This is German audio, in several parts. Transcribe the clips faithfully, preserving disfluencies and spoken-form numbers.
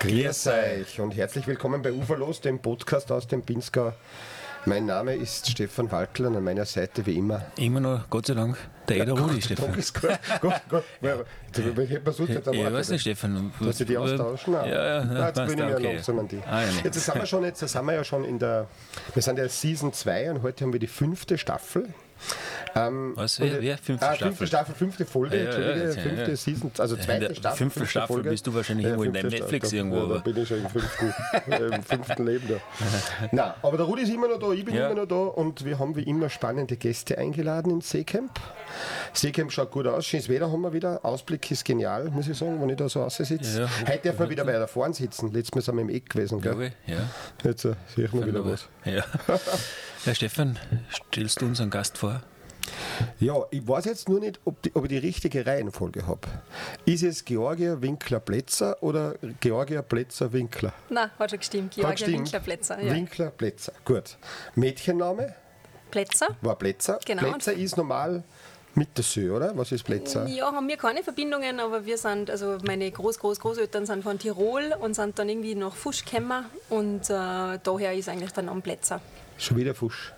Grüß euch und herzlich willkommen bei Uferlos, dem Podcast aus dem Pinzgau. Mein Name ist Stefan Waltl und an meiner Seite wie immer. Immer noch, Gott sei Dank, der Eder Rudi, Gott, Stefan. Dank ist gut. Gott, Gott. Wie hätte man sonst jetzt erwartet? Ich weiß nicht, Stefan. Dass sie die austauschen? Ja, ja, ja. Nein, jetzt passt, bin ich mir okay. langsam an die. Ah, ja, jetzt, sind wir schon, jetzt sind wir ja schon in der, wir sind ja Season zwei und heute haben wir die fünfte Staffel. Ähm, Was, wer, wer? Fünfte ah, Staffel? Fünfte Staffel, fünfte Folge, Ja, ja, Entschuldige, ja, fünfte ja. Season, also zweite der Staffel. fünfte fünfte Staffel Folge. bist du wahrscheinlich irgendwo in deinem fünfte Netflix Staffel. irgendwo, Ja, da aber- bin ich schon im fünften, im fünften Leben da. Nein, aber der Rudi ist immer noch da, ich bin Ja. immer noch da und wir haben wie immer spannende Gäste eingeladen ins Seecamp. Seecamp schaut gut aus, schönes Wetter haben wir wieder, Ausblick ist genial, muss ich sagen, wenn ich da so aussitze. Ja, ja. Heute dürfen wir wieder bei da vorne sitzen, letztes Mal sind wir im Eck gewesen, gell? Glaube ich, ja. Jetzt äh, sehe ich mal wieder was. Ja. Ja, Stefan, stellst du unseren Gast vor? Ja, ich weiß jetzt nur nicht, ob, die, ob ich die richtige Reihenfolge habe. Ist es Georgia Winkler-Plätzer oder Georgia Plätzer-Winkler? Nein, hat schon gestimmt. Hat Georgia gestimmt. Winkler-Plätzer. Ja. Winkler-Plätzer, gut. Mädchenname Plätzer? war Plätzer. Genau. Plätzer ist normal mit der Sö, oder? Was ist Plätzer? Ja, haben wir keine Verbindungen, aber wir sind, also meine Groß-, Groß-, Großeltern sind von Tirol und sind dann irgendwie nach Fusch gekommen und äh, daher ist eigentlich der Name Plätzer. Schon wieder Fusch.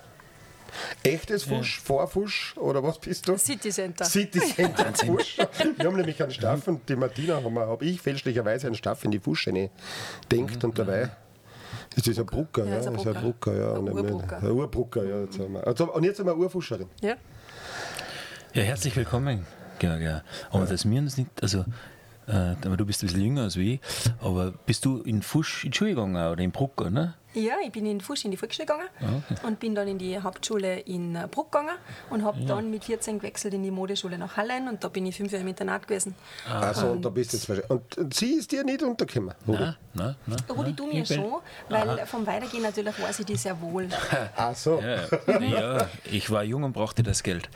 Echtes Fusch, Vorfusch oder was bist du? City Center. City Center Fusch. Wir haben nämlich einen Staff und die Martina haben wir- habe ich fälschlicherweise einen Staff in die Fusch denkt und dabei ist das ein Brucker, Ja, ja, ist ein ist ein Brucker. Brucker, ja. Ein Und Urbrucker. Ein Urbrucker, ja. Jetzt haben wir. Also, und jetzt haben wir eine Urfuscherin. Ja. Ja, herzlich willkommen, Georgia. Aber das mir uns nicht, also, äh, aber du bist ein bisschen jünger als ich, aber bist du in Fusch in die Schule gegangen oder in Bruck, ne? Ja, ich bin in Fusch in die Volksschule gegangen und bin dann in die Hauptschule in äh, Bruck gegangen und habe dann mit vierzehn gewechselt in die Modeschule nach Hallen und da bin ich fünf Jahre im Internat gewesen. Also, und da bist du jetzt wahrscheinlich. Und, und sie ist dir nicht untergekommen, oder? Nein, nein, nein. Rudi, du mir Ich bin- schon, weil vom Weitergehen natürlich weiß ich die sehr wohl. Ach so. Ja, ja, ich war jung und brauchte das Geld.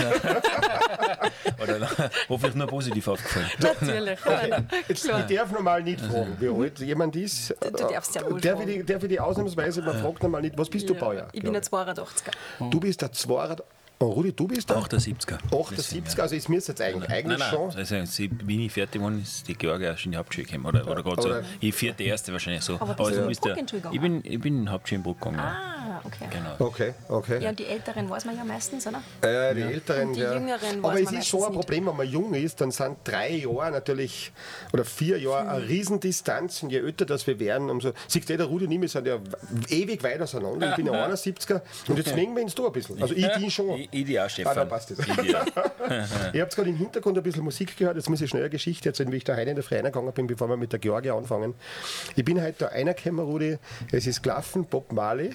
Oder hoffentlich nur positiv aufgefallen. Natürlich. Jetzt, ich darf normal nicht fragen, wie alt jemand ist. Du darfst ja wohl darf ich, fragen. die, darf ich die ausnahmsweise, man fragt normal nicht, was bist du Baujahr? Ich bin ein zweiundachtziger. Du bist der Zweier. Oh, Rudi, du bist der achtundsiebziger. achtundsiebziger, also ist mir jetzt eigentlich, eigentlich Nein, schon. nein, also, sie- wie ich fertig war, ist die Georgia schon in die Hauptschule gekommen. Oder, oder gerade so, Oder- ich vierte erste wahrscheinlich so. Aber bist du in bist Bruck der- in die Schule ich bin, ich bin in Hauptschule in Bruck gegangen. ja. Ah, okay. Genau. Okay, okay. Ja, und die Älteren weiß man ja meistens, oder? Äh, die Älteren, Und die ja. Jüngeren Aber weiß es man ist schon ein meistens Problem, wenn man jung ist, dann sind drei Jahre natürlich, oder vier Jahre eine Riesendistanz und je älter das wir werden, umso, siehst du, der Rudi und ich, wir sind ja ewig weit auseinander, ich bin ja einundsiebziger und jetzt mengen wir uns da ein bisschen. Also ich die schon. Ich, ich die auch, Stefan. Ah, dann passt das. Ich die auch. Ihr habt gerade im Hintergrund ein bisschen Musik gehört. Jetzt muss ich schnell eine Geschichte erzählen, wie ich da heute in der Früh reingegangen bin, bevor wir mit der Georgia anfangen. Ich bin heute da reingekommen, Rudi. Es ist gelaufen, Bob Marley.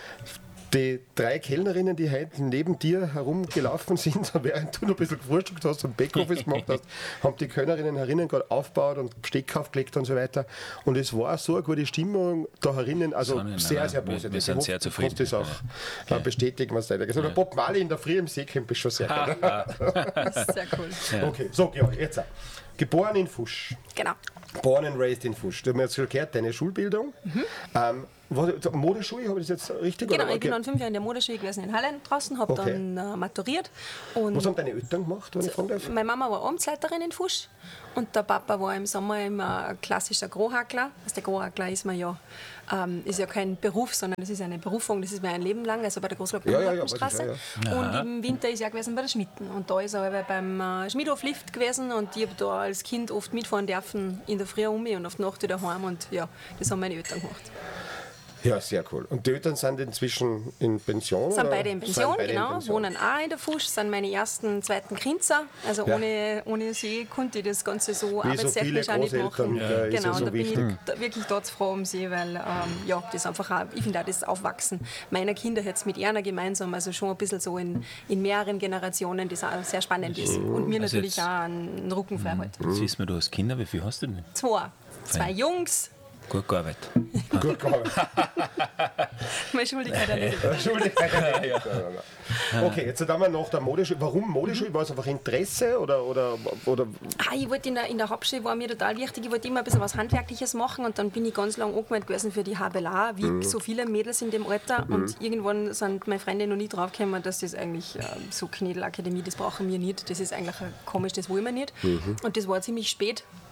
Die drei Kellnerinnen, die heute neben dir herumgelaufen sind, während du noch ein bisschen gefrühstückt hast und Backoffice gemacht hast, haben die Kellnerinnen herinnen gerade aufgebaut und Besteck aufgelegt und so weiter. Und es war so eine gute Stimmung da herinnen, also Nein, nein, sehr, nein, sehr wir- positiv. wir sind Ich hoffe, sehr du zufrieden. kannst das auch äh, bestätigen, was da gesagt hat. Bob Marley in der Früh im Seecamp ist schon sehr geil. Das ist sehr cool. Okay, so, Georg, jetzt auch. Geboren in Fusch. Genau. Born and raised in Fusch. Du hast mir jetzt schon gehört, deine Schulbildung. Ähm, war, Modeschule, habe ich das jetzt richtig? Genau, oder? ich bin Okay. dann fünf Jahre in der Modeschule gewesen in Hallen draußen, habe Okay. dann äh, maturiert. Und Was haben deine Eltern gemacht, wenn ich fragen darf? meine Mama war Amtsleiterin in Fusch und der Papa war im Sommer immer ein klassischer Grohhackler. Also der Grohhackler ist man ja, ähm, ist ja kein Beruf, sondern das ist eine Berufung, das ist mir ein Leben lang, also bei der Großglockner Ja, ja, ja, Gartenstraße. weiß ich, ja, Und im Winter ist er gewesen bei der Schmitten und da ist er aber beim äh, Schmiedhof Lift gewesen und ich habe da als Kind oft mitfahren dürfen, in der Früh um mich und auf die Nacht wieder heim und ja, das haben meine Eltern gemacht. Ja, sehr cool. Und die Eltern sind inzwischen in Pension? Sind oder? beide in Pension, Sind beide in genau, Pension. wohnen auch in der Fusch, sind meine ersten, zweiten Kinzer. Also Ja. ohne, ohne sie konnte ich das Ganze so Wie so arbeitstechnisch viele auch nicht Großeltern, machen. ja, ist ja genau, so und da bin wichtig. ich da, wirklich dort froh um sie, weil ähm, ja, das einfach auch, ich finde auch das Aufwachsen meiner Kinder jetzt mit einer gemeinsam, also schon ein bisschen so in, in mehreren Generationen, das auch sehr spannend ist. Und mir Also natürlich jetzt- auch einen Rücken frei hält. Mhm. Jetzt wissen wir, du hast Kinder, wie viel hast du denn? Zwei. Zwei Fein. Jungs, Gut gearbeitet. Gut gearbeitet. meine Schuldigkeit auch nicht. Entschuldigung. Okay, jetzt haben wir nach der Modeschule. Warum Modeschule? War es einfach Interesse oder, oder, oder Ah, ich wollte in der, in der Hauptschule, war mir total wichtig, ich wollte immer ein bisschen was Handwerkliches machen und dann bin ich ganz lang angemeldet gewesen für die H B L A, wie so viele Mädels in dem Alter und irgendwann sind meine Freunde noch nie draufgekommen, dass das eigentlich äh, so Knädelakademie, das brauchen wir nicht, das ist eigentlich äh, komisch, das wollen wir nicht und das war ziemlich spät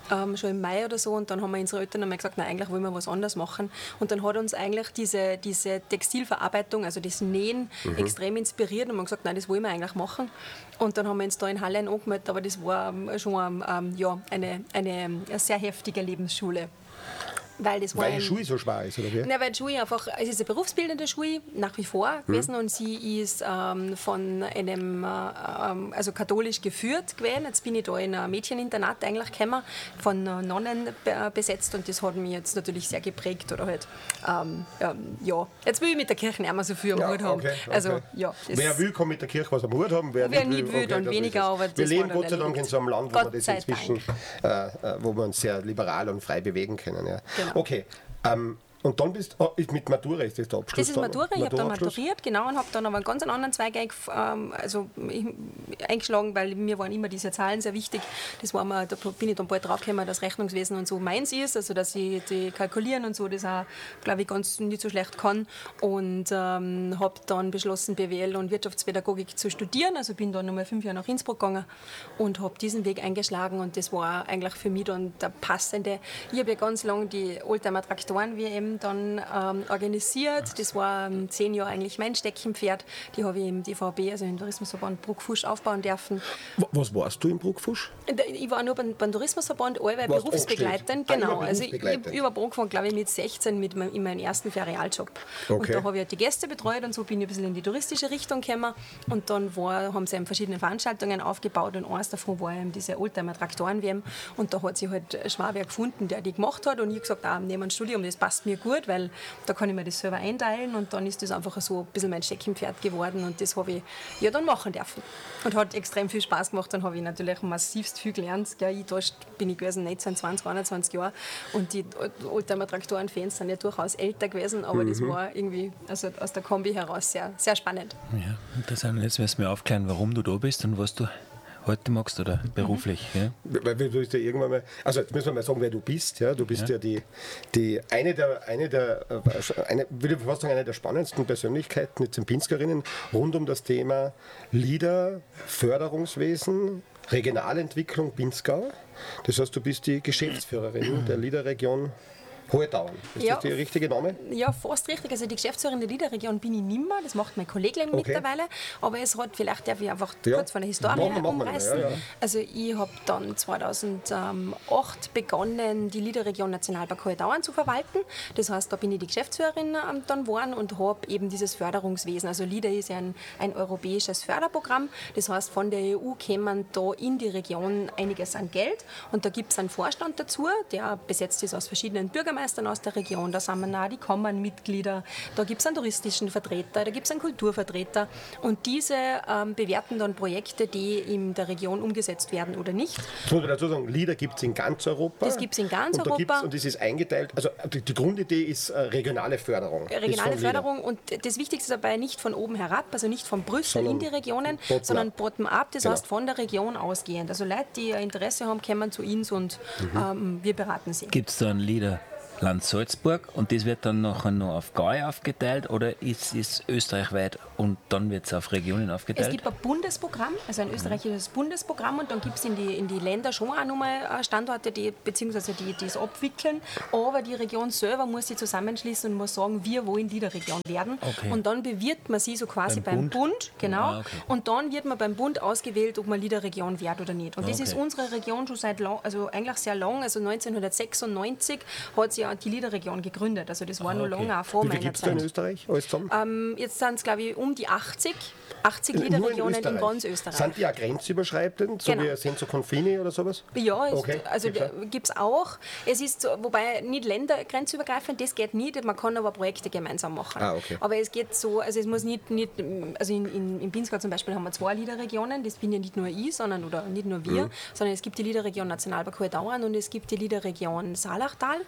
ähm, schon im Mai oder so. Und dann haben wir unsere Eltern einmal gesagt, nein, eigentlich wollen wir was anderes machen. Und dann hat uns eigentlich diese, diese Textilverarbeitung, also das Nähen, mhm. extrem inspiriert. Und wir haben gesagt, nein, das wollen wir eigentlich machen. Und dann haben wir uns da in Hallein angemeldet, aber das war ähm, schon ähm, ja, eine, eine, eine sehr heftige Lebensschule. Weil, das war weil die ein, Schule so schwer ist, oder wie? Nein, weil die Schule einfach, es ist eine berufsbildende Schule, nach wie vor gewesen, mhm. und sie ist ähm, von einem, äh, also katholisch geführt gewesen. Jetzt bin ich da in ein Mädcheninternat eigentlich gekommen, von Nonnen be- besetzt, und das hat mich jetzt natürlich sehr geprägt, oder halt, ähm, ähm, ja, jetzt will ich mit der Kirche nicht mehr so viel am Ja, Hut haben. okay, okay. Also, ja, wer will, kann mit der Kirche was am Hut haben. Wer, wer nicht nicht will, dann das weniger, ist es. aber das wir leben war dann Gott sei Dank in erledigt. so einem Land, wo Gott wir das sei inzwischen, äh, äh, wo wir uns sehr liberal und frei bewegen können. Ja. Genau. Okay. Ähm, und dann bist du, oh, mit Matura ist das der Abschluss? Das ist dann? Matura, ich habe dann Maturaabschluss? maturiert, genau, und habe dann aber einen ganz anderen Zweig ähm, also, ich, eingeschlagen, weil mir waren immer diese Zahlen sehr wichtig. Das war mir, da bin ich dann bald draufgekommen, dass Rechnungswesen und so meins ist, also dass ich die kalkulieren und so, das auch, glaube ich, ganz nicht so schlecht kann. Und ähm, habe dann beschlossen, B W L und Wirtschaftspädagogik zu studieren, also bin dann nochmal fünf Jahre nach Innsbruck gegangen und habe diesen Weg eingeschlagen, und das war eigentlich für mich dann der passende. Ich habe ja ganz lange die Oldtimer Traktoren-W M dann ähm, organisiert. Das war ähm, zehn Jahre eigentlich mein Steckenpferd. Die habe ich im D V B, also im Tourismusverband Bruckfusch, aufbauen dürfen. Was warst du im Bruckfusch? Ich war nur beim, beim Tourismusverband allweil Warst berufsbegleitend. angestellt? Genau. Ah, Also ich berufsbegleitend. habe über angefangen, glaube ich, mit sechzehn mit meinem, in meinem ersten Ferialjob. Okay. Und da habe ich halt die Gäste betreut, und so bin ich ein bisschen in die touristische Richtung gekommen. Und dann war, haben sie eben verschiedene Veranstaltungen aufgebaut, und eines davon war eben diese Oldtimer Traktoren-W M. Und da hat sich halt Schwaber gefunden, der die gemacht hat. Und ich habe gesagt, ah, nehmen wir ein Studium, das passt mir gut, weil da kann ich mir das selber einteilen, und dann ist das einfach so ein bisschen mein Steckenpferd geworden, und das habe ich ja dann machen dürfen. Und hat extrem viel Spaß gemacht. Dann habe ich natürlich massivst viel gelernt. Ja, ich da bin ich gewesen, neunzehn, zwanzig, einundzwanzig Jahre, und die Oldtimer Traktoren-Fans sind ja durchaus älter gewesen, aber mhm. das war irgendwie also aus der Kombi heraus sehr, sehr spannend. Ja, interessant. Jetzt müssen wir aufklären, warum du da bist und was du heute magst oder beruflich. Mhm. Ja? Weil du bist ja irgendwann mal, also jetzt müssen wir mal sagen, wer du bist. Ja? Du bist ja, ja die, die eine der, eine der eine, würde ich fast sagen, eine der spannendsten Persönlichkeiten, jetzt in Pinskerinnen, rund um das Thema Lieder, Förderungswesen, Regionalentwicklung Pinzgau. Das heißt, du bist die Geschäftsführerin mhm. der Liederregion Hohetauern. Ist ja, das der richtige Name? Ja, fast richtig. Also die Geschäftsführerin der Liederregion bin ich nicht mehr. Das macht mein Kollege okay. mittlerweile. Aber es hat, vielleicht darf ich einfach ja. kurz von der Historie machen wir, machen umreißen. Wir, ja, ja. Also ich habe dann zweitausendacht begonnen, die Liederregion Nationalpark Hohetauern zu verwalten. Das heißt, da bin ich die Geschäftsführerin dann geworden und habe eben dieses Förderungswesen. Also Lieder ist ja ein, ein europäisches Förderprogramm. Das heißt, von der E U kämen da in die Region einiges an Geld. Und da gibt es einen Vorstand dazu, der besetzt ist aus verschiedenen Bürgermeistern aus der Region, da sind wir auch die Kammernmitglieder, da gibt es einen touristischen Vertreter, da gibt es einen Kulturvertreter, und diese ähm, bewerten dann Projekte, die in der Region umgesetzt werden oder nicht. Das muss man dazu sagen, Lieder gibt es in ganz Europa. Das gibt es in ganz und Europa. Und das ist eingeteilt, also die, die Grundidee ist äh, regionale Förderung. Regionale Förderung, und das Wichtigste ist dabei nicht von oben herab, also nicht von Brüssel sondern in die Regionen, bottom sondern bottom-up, das genau. heißt von der Region ausgehend. Also Leute, die Interesse haben, kommen zu uns, und mhm. ähm, wir beraten sie. Gibt es da einen Lieder? Land Salzburg, und das wird dann nachher noch auf Gau aufgeteilt, oder ist es österreichweit und dann wird es auf Regionen aufgeteilt? Es gibt ein Bundesprogramm, also ein österreichisches Bundesprogramm, und dann gibt es in die, in die Länder schon auch nochmal Standorte, die, beziehungsweise die, die es abwickeln, aber die Region selber muss sich zusammenschließen und muss sagen, wir wollen Liederregion werden. Okay. Und dann bewirbt man sie so quasi beim, beim Bund, Bund genau, ah, okay. und dann wird man beim Bund ausgewählt, ob man Liederregion wird oder nicht. Und das okay. ist unsere Region schon seit lang, also eigentlich sehr lang, also neunzehnhundertsechsundneunzig hat sie ja die Liederregion gegründet. Also das war ah, noch okay. lange auch vor meiner Zeit. Wie viel gibt es da in Österreich alles zusammen? Ähm, jetzt sind es, glaube ich, um die achtzig. achtzig Liederregionen in, in ganz Österreich. Sind die auch grenzüberschreitend, so genau. wie Senso Confini oder sowas? Ja, es, okay. also gibt es auch. Es ist, so, wobei nicht ländergrenzübergreifend, das geht nicht, man kann aber Projekte gemeinsam machen. Ah, okay. Aber es geht so, also es muss nicht, nicht also in, in, in Pinzgau zum Beispiel haben wir zwei Liederregionen, das bin ja nicht nur ich, sondern oder nicht nur wir, mhm. sondern es gibt die Liederregion Nationalpark Hohetauern und es gibt die Liederregion Saalachtal. Mhm.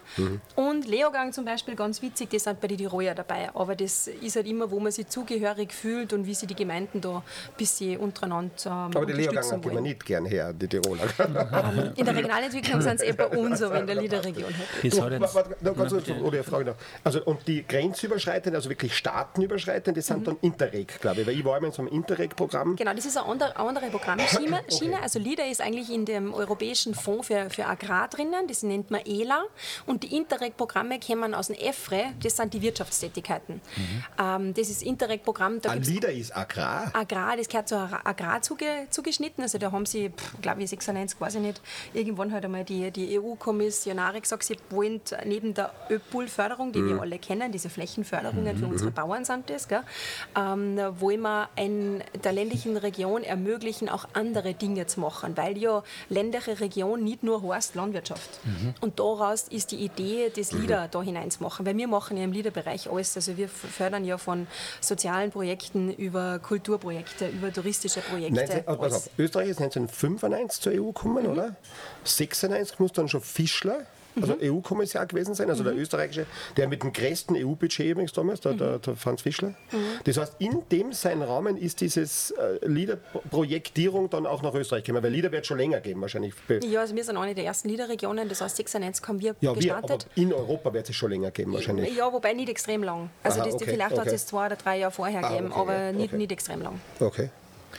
Und Leogang zum Beispiel, ganz witzig, die sind bei den Tiroler dabei. Aber das ist halt immer, wo man sich zugehörig fühlt und wie sich die Gemeinden da ein bisschen untereinander ähm, Aber die Leoganger gehen wir nicht gern her, die Tiroler. Ähm, in der Regionalentwicklung sind es eh bei uns, aber in der Liederregion halt. Du, warte, warte, noch ganz kurz, oder eine Frage noch. Also, und die grenzüberschreitenden, also wirklich staatenüberschreitenden, das sind mhm. dann Interreg, glaube ich. Weil ich war immer in so einem Interreg-Programm. Genau, das ist eine andere, andere Programmschiene. Okay. Also LIDER ist eigentlich in dem Europäischen Fonds für, für Agrar drinnen, das nennt man E L A. Und die Interreg-Programme kommen aus dem E F R E, das sind die Wirtschaftstätigkeiten. Mhm. Ähm, das ist Interreg-Programm. Ein LIDER ist Agrar? Agrar, das gehört zur Agrar zuge, zugeschnitten. Also da haben sie, glaube ich, sechsundneunzig, weiß ich nicht, irgendwann halt einmal die, die E U-Kommissionare gesagt, sie wollen neben der ÖPUL-Förderung, die mhm. wir alle kennen, diese Flächenförderungen mhm. für unsere Bauern sind das, gell, ähm, wollen wir ein, der ländlichen Region ermöglichen, auch andere Dinge zu machen, weil ja ländliche Region nicht nur heißt Landwirtschaft. Mhm. Und daraus ist die Idee, das LIDER mhm. da hineinzumachen, weil wir machen ja im LIDER-Bereich alles, also wir fördern ja von sozialen Projekten über Kulturprojekte, über touristische Projekte. neunzehn, oh, pass auf, Österreich ist neunzehnhundertfünfundneunzig zur E U gekommen, mhm. oder? sechsundneunzig muss dann schon Fischler, also mhm. E U-Kommissar gewesen sein, also mhm. der österreichische, der mit dem größten E U-Budget übrigens damals, der, mhm. der, der Franz Fischler. Mhm. Das heißt, in dem sein Rahmen ist dieses äh, LIDER-Projektierung dann auch nach Österreich gekommen, weil LIDER wird es schon länger geben wahrscheinlich. Ja, also wir sind eine der ersten LIDER-Regionen, das heißt sechsundneunzig haben wir ja, gestartet. Wir, aber in Europa wird es schon länger geben wahrscheinlich. Ja, wobei nicht extrem lang. Also Aha, das, okay, vielleicht okay. hat es zwei oder drei Jahre vorher ah, gegeben, okay, aber ja, nicht, okay. nicht extrem lang. Okay.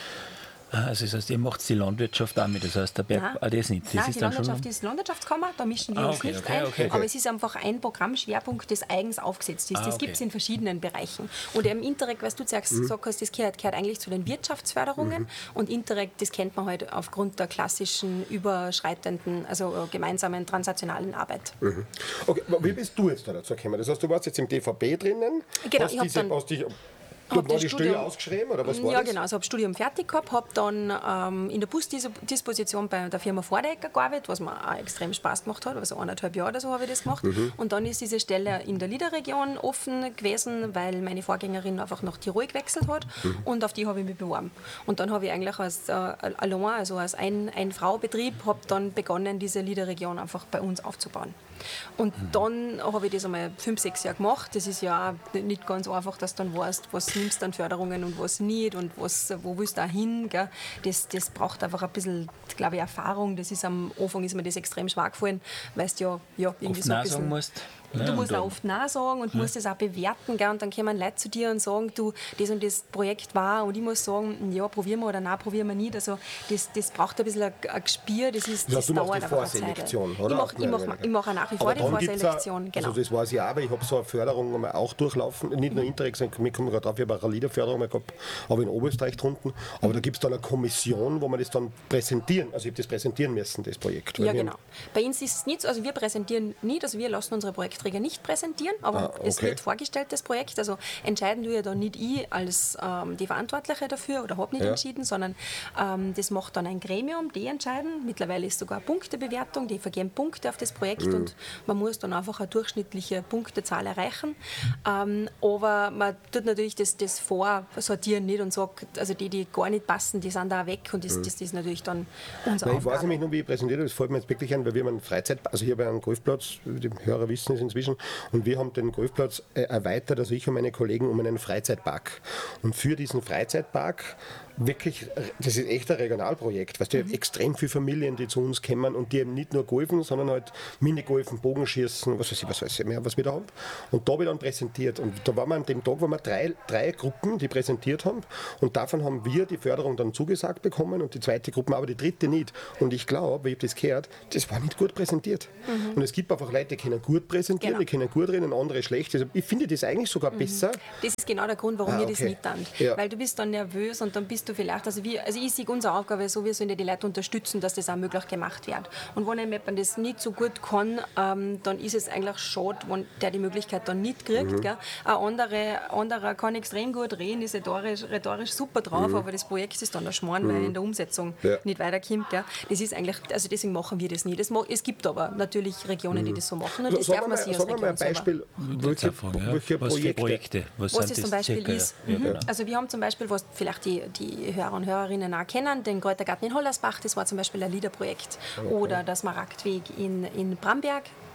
Also das heißt, ihr macht die Landwirtschaft auch mit, das heißt, der Berg, Nein. ah, das nicht. Das Nein, ist die dann Landwirtschaft schon ist Landwirtschaftskammer, da mischen wir ah, uns okay, nicht okay, ein, okay, okay. aber es ist einfach ein Programmschwerpunkt, das eigens aufgesetzt ist. Ah, Das okay. gibt es in verschiedenen Bereichen. Und im Interreg, was du sagst, mhm. gesagt hast, das gehört, gehört eigentlich zu den Wirtschaftsförderungen mhm. und Interreg, das kennt man halt aufgrund der klassischen, überschreitenden, also äh, gemeinsamen transnationalen Arbeit. Mhm. Okay, wie bist du jetzt da dazu gekommen? Das heißt, du warst jetzt im D V B drinnen, genau, hast ich diese, dann hast dich Dort war die Stelle ausgeschrieben, oder was war ja, das? genau. Also habe Studium fertig gehabt, habe dann ähm, in der Busdisposition bei der Firma Vordecker gearbeitet, was mir auch extrem Spaß gemacht hat. Also eineinhalb Jahre oder so habe ich das gemacht. Mhm. Und dann ist diese Stelle in der Liederregion offen gewesen, weil meine Vorgängerin einfach nach Tirol gewechselt hat. Mhm. Und auf die habe ich mich beworben. Und dann habe ich eigentlich als äh, allein, also als ein, ein Frau-Betrieb, habe dann begonnen, diese Liederregion einfach bei uns aufzubauen. Und mhm. dann habe ich das einmal fünf, sechs Jahre gemacht. Das ist ja auch nicht ganz einfach, dass du dann weißt, was nimmst du an Förderungen und was nicht und was, wo willst du auch hin. Gell? Das, das braucht einfach ein bisschen, glaube ich, Erfahrung. Das ist am Anfang ist mir das extrem schwer gefallen, weil du ja, ja irgendwie oft so ein bisschen... musst. Du Ja, musst und auch oft Nein sagen und ja. musst das auch bewerten. Gell? Und dann kommen Leute zu dir und sagen, du, das und das Projekt war. Und ich muss sagen, ja, probieren wir oder nein, probieren wir nicht. Also das, das braucht ein bisschen ein, ein Gespür. Das, ist, das du dauert machst die einfach Vorselektion, Zeit. oder? Ich mache ich mach, ich mach auch nach wie vor die Vorselektion. Auch, genau. Also das weiß ich auch, weil ich habe so eine Förderung auch durchlaufen. Nicht nur Interreg, sondern wir kommen gerade drauf, ich habe auch eine Liederförderung mal gehabt, aber in Oberösterreich drunten. Aber da gibt es dann eine Kommission, wo man das dann präsentieren, also ich habe das präsentieren müssen, das Projekt. Ja, genau. Bei uns ist es nicht so, also wir präsentieren nicht, also wir lassen unsere Projektträger nicht präsentieren, aber ah, okay. es wird vorgestellt, das Projekt. Also entscheiden tue ja dann nicht ich als ähm, die Verantwortliche dafür oder habe nicht ja. entschieden, sondern ähm, das macht dann ein Gremium, die entscheiden. Mittlerweile ist sogar eine Punktebewertung, die vergeben Punkte auf das Projekt mhm. und man muss dann einfach eine durchschnittliche Punktezahl erreichen. Ähm, aber man tut natürlich das, das vorsortieren nicht und sagt, also die, die gar nicht passen, die sind da weg und das, mhm. das, das ist natürlich dann unsere Nein, Aufgabe. Ich weiß nämlich noch, wie ich präsentiert habe, das fällt mir jetzt wirklich ein, weil wir haben einen Freizeit, also hier bei einem Golfplatz, die Hörer wissen es inzwischen, und wir haben den Golfplatz äh, erweitert, also ich und meine Kollegen, um einen Freizeitpark. Und für diesen Freizeitpark wirklich, das ist echt ein Regionalprojekt, weißt du, mhm. extrem viele Familien, die zu uns kommen und die eben nicht nur golfen, sondern halt Minigolfen, Bogenschießen, was weiß ich, was weiß ich mehr, was wir da haben. Und da habe ich dann präsentiert. Und da waren wir an dem Tag, waren wir drei, drei Gruppen, die präsentiert haben. Und davon haben wir die Förderung dann zugesagt bekommen und die zweite Gruppe, aber die dritte nicht. Und ich glaube, ich habe das gehört, das war nicht gut präsentiert. Mhm. Und es gibt einfach Leute, die können gut präsentieren, genau. die können gut reden, andere schlecht. Also ich finde das eigentlich sogar mhm. besser. Das ist genau der Grund, warum ah, wir okay. das nicht tun. Ja. Weil du bist dann nervös und dann bist du vielleicht, also, wir, also ich sehe unsere Aufgabe so, wir sollen ja die Leute unterstützen, dass das auch möglich gemacht wird. Und wenn jemand das nicht so gut kann, ähm, dann ist es eigentlich schade, wenn der die Möglichkeit dann nicht kriegt. Mhm. Gell? Ein anderer, anderer kann extrem gut reden, ist rhetorisch, rhetorisch super drauf, mhm. aber das Projekt ist dann der Schmarrn, mhm. weil in der Umsetzung ja. nicht weiterkommt. Gell? Das ist eigentlich, also deswegen machen wir das nicht. Das, es gibt aber natürlich Regionen, die das so machen und das so, darf man sich als Region mal ein Beispiel, welche, ja. welche was Projekte? Für Projekte? Was, was sind es zum Beispiel circa? ist. Ja, mhm. genau. Also wir haben zum Beispiel, was vielleicht die, die Hörer und Hörerinnen auch kennen, den Kräutergarten in Hollersbach, das war zum Beispiel ein Liederprojekt. Okay. Oder der Smaragdweg in, in Bramberg.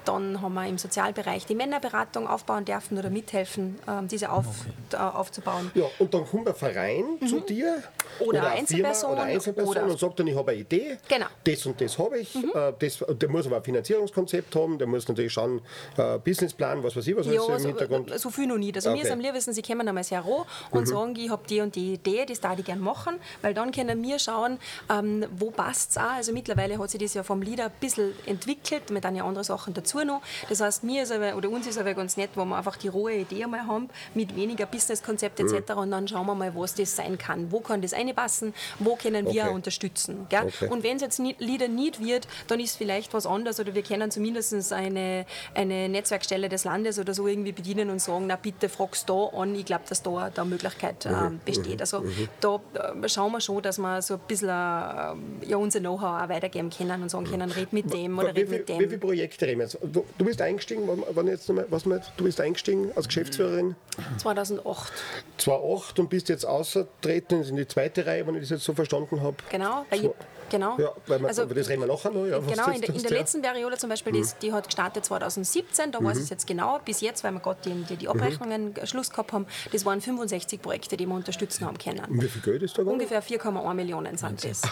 Dann haben wir im Sozialbereich die Männerberatung aufbauen dürfen oder mithelfen, ähm, diese auf, okay. äh, aufzubauen. Ja, und dann kommt ein Verein mhm. zu dir oder, oder eine Einzelperson, Firma, oder Einzelperson oder und sagt dann, ich habe eine Idee, genau. das und das habe ich. Mhm. Äh, das, der muss aber ein Finanzierungskonzept haben, der muss natürlich schauen, äh, Businessplan, was weiß ich, was ja, alles im so, Hintergrund. So viel noch nicht. Also okay. mir ist am liebsten, sie kommen einmal sehr roh und mhm. sagen, ich habe die und die Idee, das darf ich gerne machen, weil dann können wir schauen, ähm, wo passt es auch. Also mittlerweile hat sich das ja vom Leader ein bisschen entwickelt, mit dann ja andere Sachen dazu noch. Das heißt, mir ist aber, oder uns ist aber ganz nett, wo wir einfach die rohe Idee einmal haben, mit weniger Businesskonzept et cetera. Mhm. Und dann schauen wir mal, was das sein kann. Wo kann das reinpassen? Wo können wir okay. unterstützen? Gell? Okay. Und wenn es jetzt nicht, Leader nicht wird, dann ist vielleicht was anderes oder wir können zumindest eine, eine Netzwerkstelle des Landes oder so irgendwie bedienen und sagen, na bitte fragst da an, ich glaube, dass da eine Möglichkeit äh, besteht. Also mhm. da äh, schauen wir schon, dass wir so ein bisschen äh, ja, unser Know-how auch weitergeben können und sagen können, red mit dem oder red mit dem. Wie viele Projekte reden wir jetzt? Du, du bist eingestiegen, wann jetzt noch mal, was mal, du bist eingestiegen als Geschäftsführerin? zweitausendacht. zweitausendacht und bist jetzt außertreten in die zweite Reihe, wenn ich das jetzt so verstanden habe. Genau, weil so. Genau. Ja, weil man, also, das reden wir nachher noch. Ja, genau, in, der, in der letzten Periode zum Beispiel, mhm. die, die hat gestartet zweitausendsiebzehn, da mhm. weiß ich es jetzt genau, bis jetzt, weil wir gerade die, die, die Abrechnungen mhm. Schluss gehabt haben, das waren fünfundsechzig Projekte, die wir unterstützen haben können. Und wie viel Geld ist da gegangen? Ungefähr vier Komma eins Millionen sind das,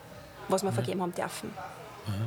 was wir mhm. vergeben haben dürfen. Mhm.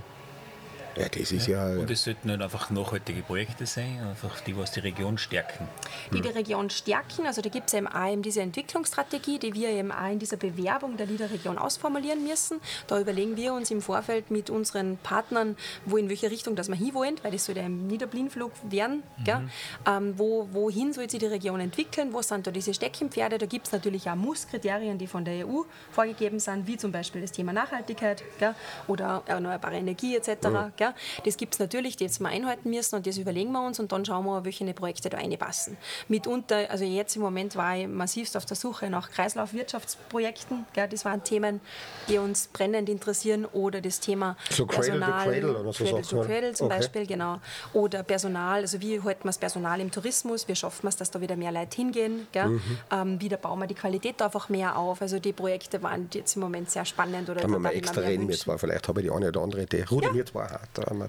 Ja, das ist ja, ja. Und es sollten nicht einfach nachhaltige Projekte sein, einfach die, was die Region stärken. Die die Region stärken, also da gibt es eben auch eben diese Entwicklungsstrategie, die wir eben auch in dieser Bewerbung der Leader-Region ausformulieren müssen. Da überlegen wir uns im Vorfeld mit unseren Partnern, wo in welche Richtung dass wir hinwollen, weil das soll ja ein Niederblindflug werden. Mhm. Gell? Ähm, wo, wohin soll sich die Region entwickeln, was sind da diese Steckenpferde? Da gibt es natürlich auch Muss-Kriterien, die von der E U vorgegeben sind, wie zum Beispiel das Thema Nachhaltigkeit, gell? Oder erneuerbare Energie et cetera. Mhm. Das gibt es natürlich, die jetzt mal einhalten müssen und das überlegen wir uns und dann schauen wir, welche Projekte da reinpassen. Mitunter, also jetzt im Moment war ich massivst auf der Suche nach Kreislaufwirtschaftsprojekten, gell, das waren Themen, die uns brennend interessieren, oder das Thema so Personal, Cradle to Cradle, oder so Cradle to Cradle zum okay. Beispiel, genau. Oder Personal, also wie halten wir das Personal im Tourismus, wie schaffen wir es, dass da wieder mehr Leute hingehen, gell? Mhm. Ähm, wie da bauen wir die Qualität einfach mehr auf, also die Projekte waren jetzt im Moment sehr spannend. Oder da haben wir mal extra reden jetzt mal, vielleicht habe ich die eine oder andere Idee. Rudi, ja. mir zwar hart.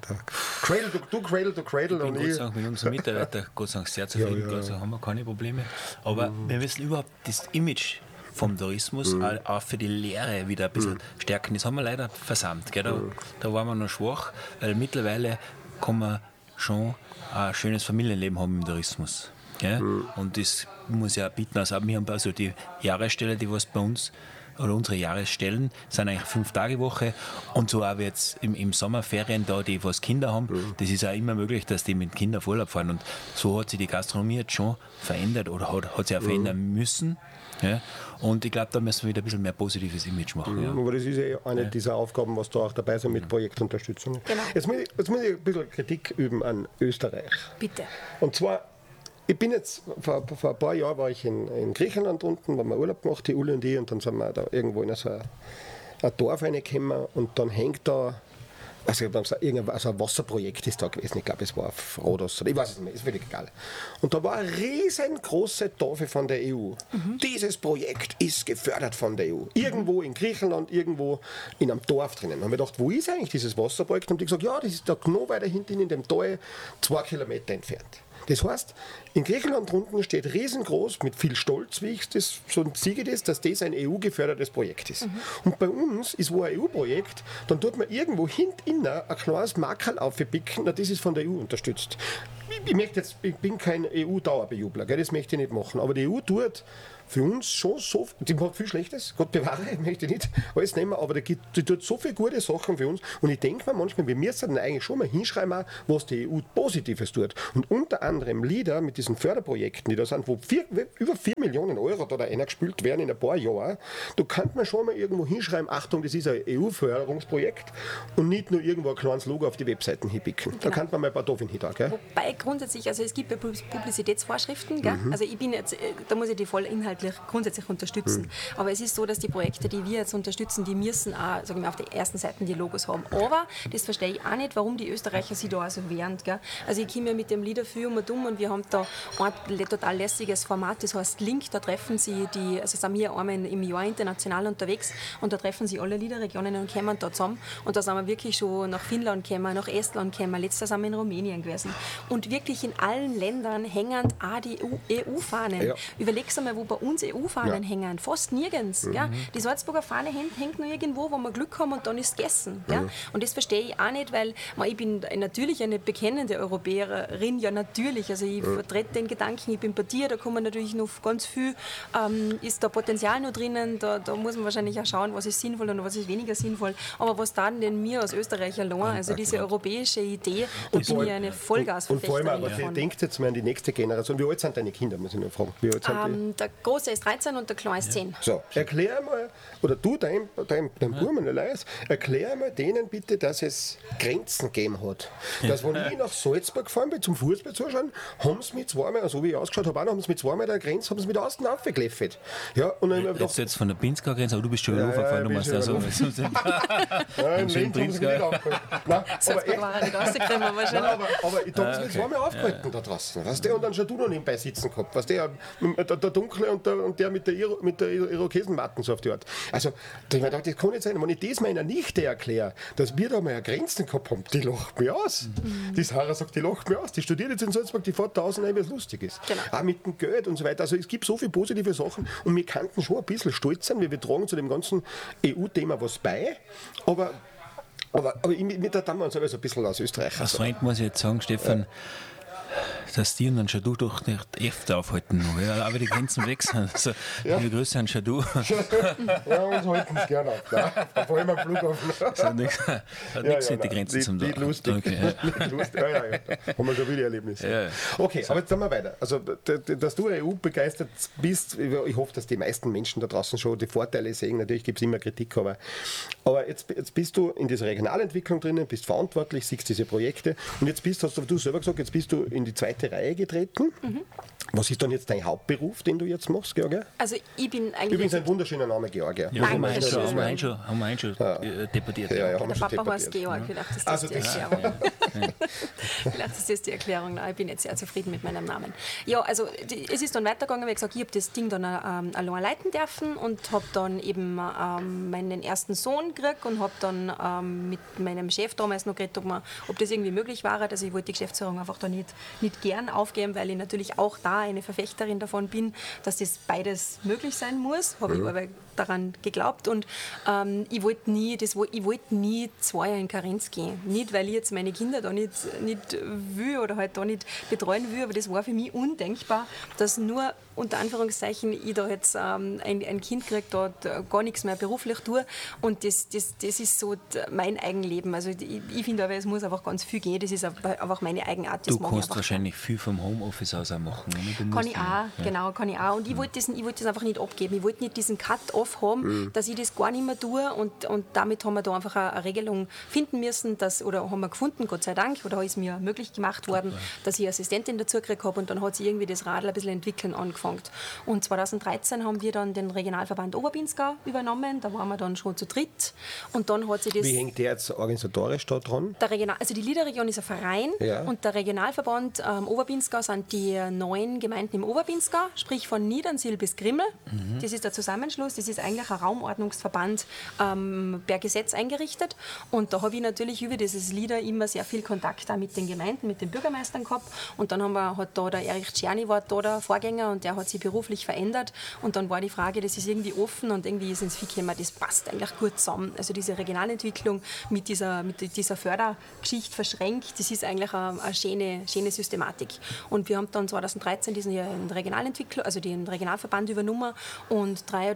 Cradle to, du Cradle to Cradle. Ich bin Gott sei Dank mit unseren Mitarbeitern Gott sei Dank sehr zufrieden, ja, ja. Also haben wir keine Probleme. Aber mhm. wir müssen überhaupt das Image vom Tourismus mhm. auch für die Lehre wieder ein bisschen mhm. stärken. Das haben wir leider versammelt. Gell? Da, mhm. da waren wir noch schwach, weil mittlerweile kann man schon ein schönes Familienleben haben im Tourismus. Gell? Mhm. Und das muss ja bieten. Also wir haben also die Jahresstelle, die was bei uns oder unsere Jahresstellen sind eigentlich fünf Tage Woche und so auch jetzt im, im Sommerferien da, die was Kinder haben, mhm. das ist auch immer möglich, dass die mit Kindern auf Urlaub fahren und so hat sich die Gastronomie jetzt schon verändert oder hat, hat sich auch mhm. verändern müssen. Ja? Und ich glaube, da müssen wir wieder ein bisschen mehr positives Image machen. Mhm. Ja. Aber das ist ja eine ja. dieser Aufgaben, was da auch dabei sind mit Projektunterstützung. Genau. Jetzt, muss ich, jetzt muss ich ein bisschen Kritik üben an Österreich. Bitte. Und zwar, ich bin jetzt, vor, vor ein paar Jahren war ich in, in Griechenland unten, haben wir Urlaub gemacht, die Uli und ich, und dann sind wir da irgendwo in so ein, ein Dorf reingekommen und dann hängt da, also, also ein Wasserprojekt ist da gewesen, ich glaube es war auf Rhodos, ich weiß es nicht mehr, ist völlig egal. Und da war eine riesengroße Tafel von der E U. Mhm. Dieses Projekt ist gefördert von der E U. Irgendwo in Griechenland, irgendwo in einem Dorf drinnen. Da haben wir gedacht, wo ist eigentlich dieses Wasserprojekt? Und die gesagt, ja, das ist da genau weiter hinten in dem Tal, zwei Kilometer entfernt. Das heißt, in Griechenland unten steht riesengroß, mit viel Stolz, wie ich das so siege das, dass das ein E U-gefördertes Projekt ist. Mhm. Und bei uns ist wo ein E U-Projekt, dann tut man irgendwo hinten ein kleines Markerl aufpicken, das ist von der E U unterstützt. Ich, ich, möchte jetzt, ich bin kein E U-Dauerbejubler, das möchte ich nicht machen, aber die E U tut für uns schon so, die hat viel Schlechtes, Gott bewahre, ich möchte nicht alles nehmen, aber die, die tut so viele gute Sachen für uns und ich denke mir manchmal, wir müssen dann eigentlich schon mal hinschreiben, was die E U Positives tut. Und unter anderem Lieder mit diesen Förderprojekten, die da sind, wo vier, über vier Millionen Euro da reingespült werden in ein paar Jahren, da kann man schon mal irgendwo hinschreiben, Achtung, das ist ein E U-Förderungsprojekt und nicht nur irgendwo ein kleines Logo auf die Webseiten hinpicken. Genau. Da kann man mal ein paar Dolphin hin, gell? Wobei grundsätzlich, also es gibt ja Publizitätsvorschriften, gell? Mhm. Also ich bin jetzt, da muss ich die voll inhaltlich grundsätzlich unterstützen. Mhm. Aber es ist so, dass die Projekte, die wir jetzt unterstützen, die müssen auch, sagen wir, auf den ersten Seiten die Logos haben. Aber das verstehe ich auch nicht, warum die Österreicher sich da auch so wehren. Gell? Also ich komme ja mit dem Lieder für und dumm und wir haben da ein total lässiges Format, das heißt Link, da treffen sie die, also sind wir einmal im Jahr international unterwegs und da treffen sie alle Liederregionen und kommen da zusammen und da sind wir wirklich schon nach Finnland gekommen, nach Estland gekommen, letztes sind wir in Rumänien gewesen und wirklich in allen Ländern hängen auch die E U-Fahnen. Ja. Überlegst du mal, wo bei uns E U-Fahnen ja. hängen, fast nirgends. Mhm. Gell? Die Salzburger Fahne hängt, hängt nur irgendwo, wo wir Glück haben und dann ist es gegessen. Gell? Mhm. Und das verstehe ich auch nicht, weil man, ich bin natürlich eine bekennende Europäerin, ja natürlich, also ich mhm. vertrete den Gedanken, ich bin bei dir, da kommen natürlich noch ganz viel, ähm, ist da Potenzial noch drinnen, da, da muss man wahrscheinlich auch schauen, was ist sinnvoll und was ist weniger sinnvoll, aber was da denn mir als Österreicher allein, also diese europäische Idee, da bin ich eine Vollgasverfechterin davon. Und vor allem, aber denkt jetzt mal an die nächste Generation, wie alt sind deine Kinder, muss ich noch fragen? Wie alt sind ähm, die? Der Große ist dreizehn und der Kleine ist zehn. So, erklär mal, oder du, dein, dein, dein ja. Burm, Elias, erklär mal denen bitte, dass es Grenzen gegeben hat. Dass, wenn ich nach Salzburg gefahren bin, zum Fußball zuschauen, haben sie mich zweimal, also wie ich ausgeschaut habe, haben sie mich zweimal der Grenze, haben sie mich außen aufgekläffelt. Ja, und dann jetzt gedacht, jetzt von der Pinsker Grenze, aber du bist schon ja, gefahren, du machst ja so. Nein, in Pinsker. Salzburg war nicht rausgekommen wahrscheinlich. Aber, aber ich habe mich zweimal aufgehalten da draußen. Weißt du, und dann schon du noch nebenbei sitzen gehabt. Weißt du, der, der Dunkle und der, und der mit der, Iro, mit der Irokesenmatten so auf die Art. Also, ich mir gedacht, das kann nicht sein. Wenn ich das meiner Nichte erkläre, dass wir da mal Grenzen gehabt haben, die lacht mich aus. Mhm. Die Sarah sagt, die lacht mich aus. Die studiert jetzt in Salzburg, die fährt tausend rein, wie es lustig ist. Genau. Auch mit dem Geld und so weiter. Also es gibt so viele positive Sachen und wir könnten schon ein bisschen stolz sein, weil wir tragen zu dem ganzen E U-Thema was bei. Aber, aber, aber mit der Dame uns aber so ein bisschen aus Österreich. Als Freund muss ich jetzt sagen, Stefan, ja. dass die dann schon du doch nicht öfter aufhalten noch, ja, aber die Grenzen weg sind. Also, ja. Liebe Grüße an Schadu. Ja, uns halten es gerne auf. Ja, vor allem am Flughafen. Das hat nichts ja, ja, mit den Grenzen zum Tag. Nicht lustig. Okay, ja. lustig. Ja, ja, ja. Haben wir schon wieder Erlebnisse. Ja, ja. Okay, so. Aber jetzt sind wir weiter. Also, dass du E U begeistert bist, ich hoffe, dass die meisten Menschen da draußen schon die Vorteile sehen. Natürlich gibt es immer Kritik, aber, aber jetzt, jetzt bist du in dieser Regionalentwicklung drinnen, bist verantwortlich, siehst diese Projekte und jetzt bist, hast du selber gesagt, jetzt bist du in die zweite Reihe getreten. Mhm. Was ist dann jetzt dein Hauptberuf, den du jetzt machst, Georgia? Also ich bin eigentlich... Übrigens ein wunderschöner Name, Georgia. Ja, haben wir einen schon, haben wir schon, haben wir einen schon ja. debattiert. Ja, ja, ja, der Papa heißt Georg, vielleicht ist das also die das Erklärung. Ja. Vielleicht ist das die Erklärung. Ich bin jetzt sehr zufrieden mit meinem Namen. Ja, also die, es ist dann weitergegangen, wie gesagt, ich habe das Ding dann ähm, allein leiten dürfen und habe dann eben ähm, meinen ersten Sohn gekriegt und habe dann ähm, mit meinem Chef damals noch geredet, ob, man, ob das irgendwie möglich war. Also ich wollte die Geschäftsführung einfach da nicht, nicht gern aufgeben, weil ich natürlich auch da eine Verfechterin davon bin, dass das beides möglich sein muss. Habe mhm. ich aber daran geglaubt und ähm, ich wollte nie, das, ich wollte nie zwei Jahre in Karenz gehen. Nicht, weil ich jetzt meine Kinder da nicht, nicht will oder halt da nicht betreuen will, aber das war für mich undenkbar, dass nur unter Anführungszeichen ich da jetzt ähm, ein, ein Kind kriege, da gar nichts mehr beruflich tue und das, das, das ist so mein Eigenleben. Also ich, ich finde aber, es muss einfach ganz viel gehen, das ist einfach meine Eigenart. Du kannst wahrscheinlich viel vom Homeoffice aus auch machen. Kann ich auch, ja. genau, kann ich auch. Und ich wollte das, ich wollte das einfach nicht abgeben. Ich wollte nicht diesen Cut-Off haben, mhm. dass ich das gar nicht mehr tue und, und damit haben wir da einfach eine, eine Regelung finden müssen, dass, oder haben wir gefunden, Gott sei Dank, oder ist mir möglich gemacht worden, okay. dass ich eine Assistentin dazu gekriegt habe und dann hat sich irgendwie das Radl ein bisschen entwickeln angefangen. Und zweitausenddreizehn haben wir dann den Regionalverband Oberbinsgau übernommen, da waren wir dann schon zu dritt und dann hat sich das... Wie hängt der jetzt organisatorisch da dran? Der Regional, also die Liederregion ist ein Verein ja. und der Regionalverband ähm, Oberbinsgau sind die neun Gemeinden im Oberbinsgau, sprich von Niedernsiel bis Grimmel. Mhm. Das ist der Zusammenschluss, das ist eigentlich ein Raumordnungsverband ähm, per Gesetz eingerichtet und da habe ich natürlich über dieses Lieder immer sehr viel Kontakt auch mit den Gemeinden, mit den Bürgermeistern gehabt und dann haben wir, hat da der Erich Czerny war da der Vorgänger und der hat sich beruflich verändert und dann war die Frage, das ist irgendwie offen und irgendwie ist ins Vieh gekommen, das passt eigentlich gut zusammen. Also diese Regionalentwicklung mit dieser, mit dieser Fördergeschichte verschränkt, das ist eigentlich eine, eine schöne, schöne Systematik. Und wir haben dann zweitausenddreizehn diesen Regionalentwicklung, also den Regionalverband übernommen und drei oder vier Jahre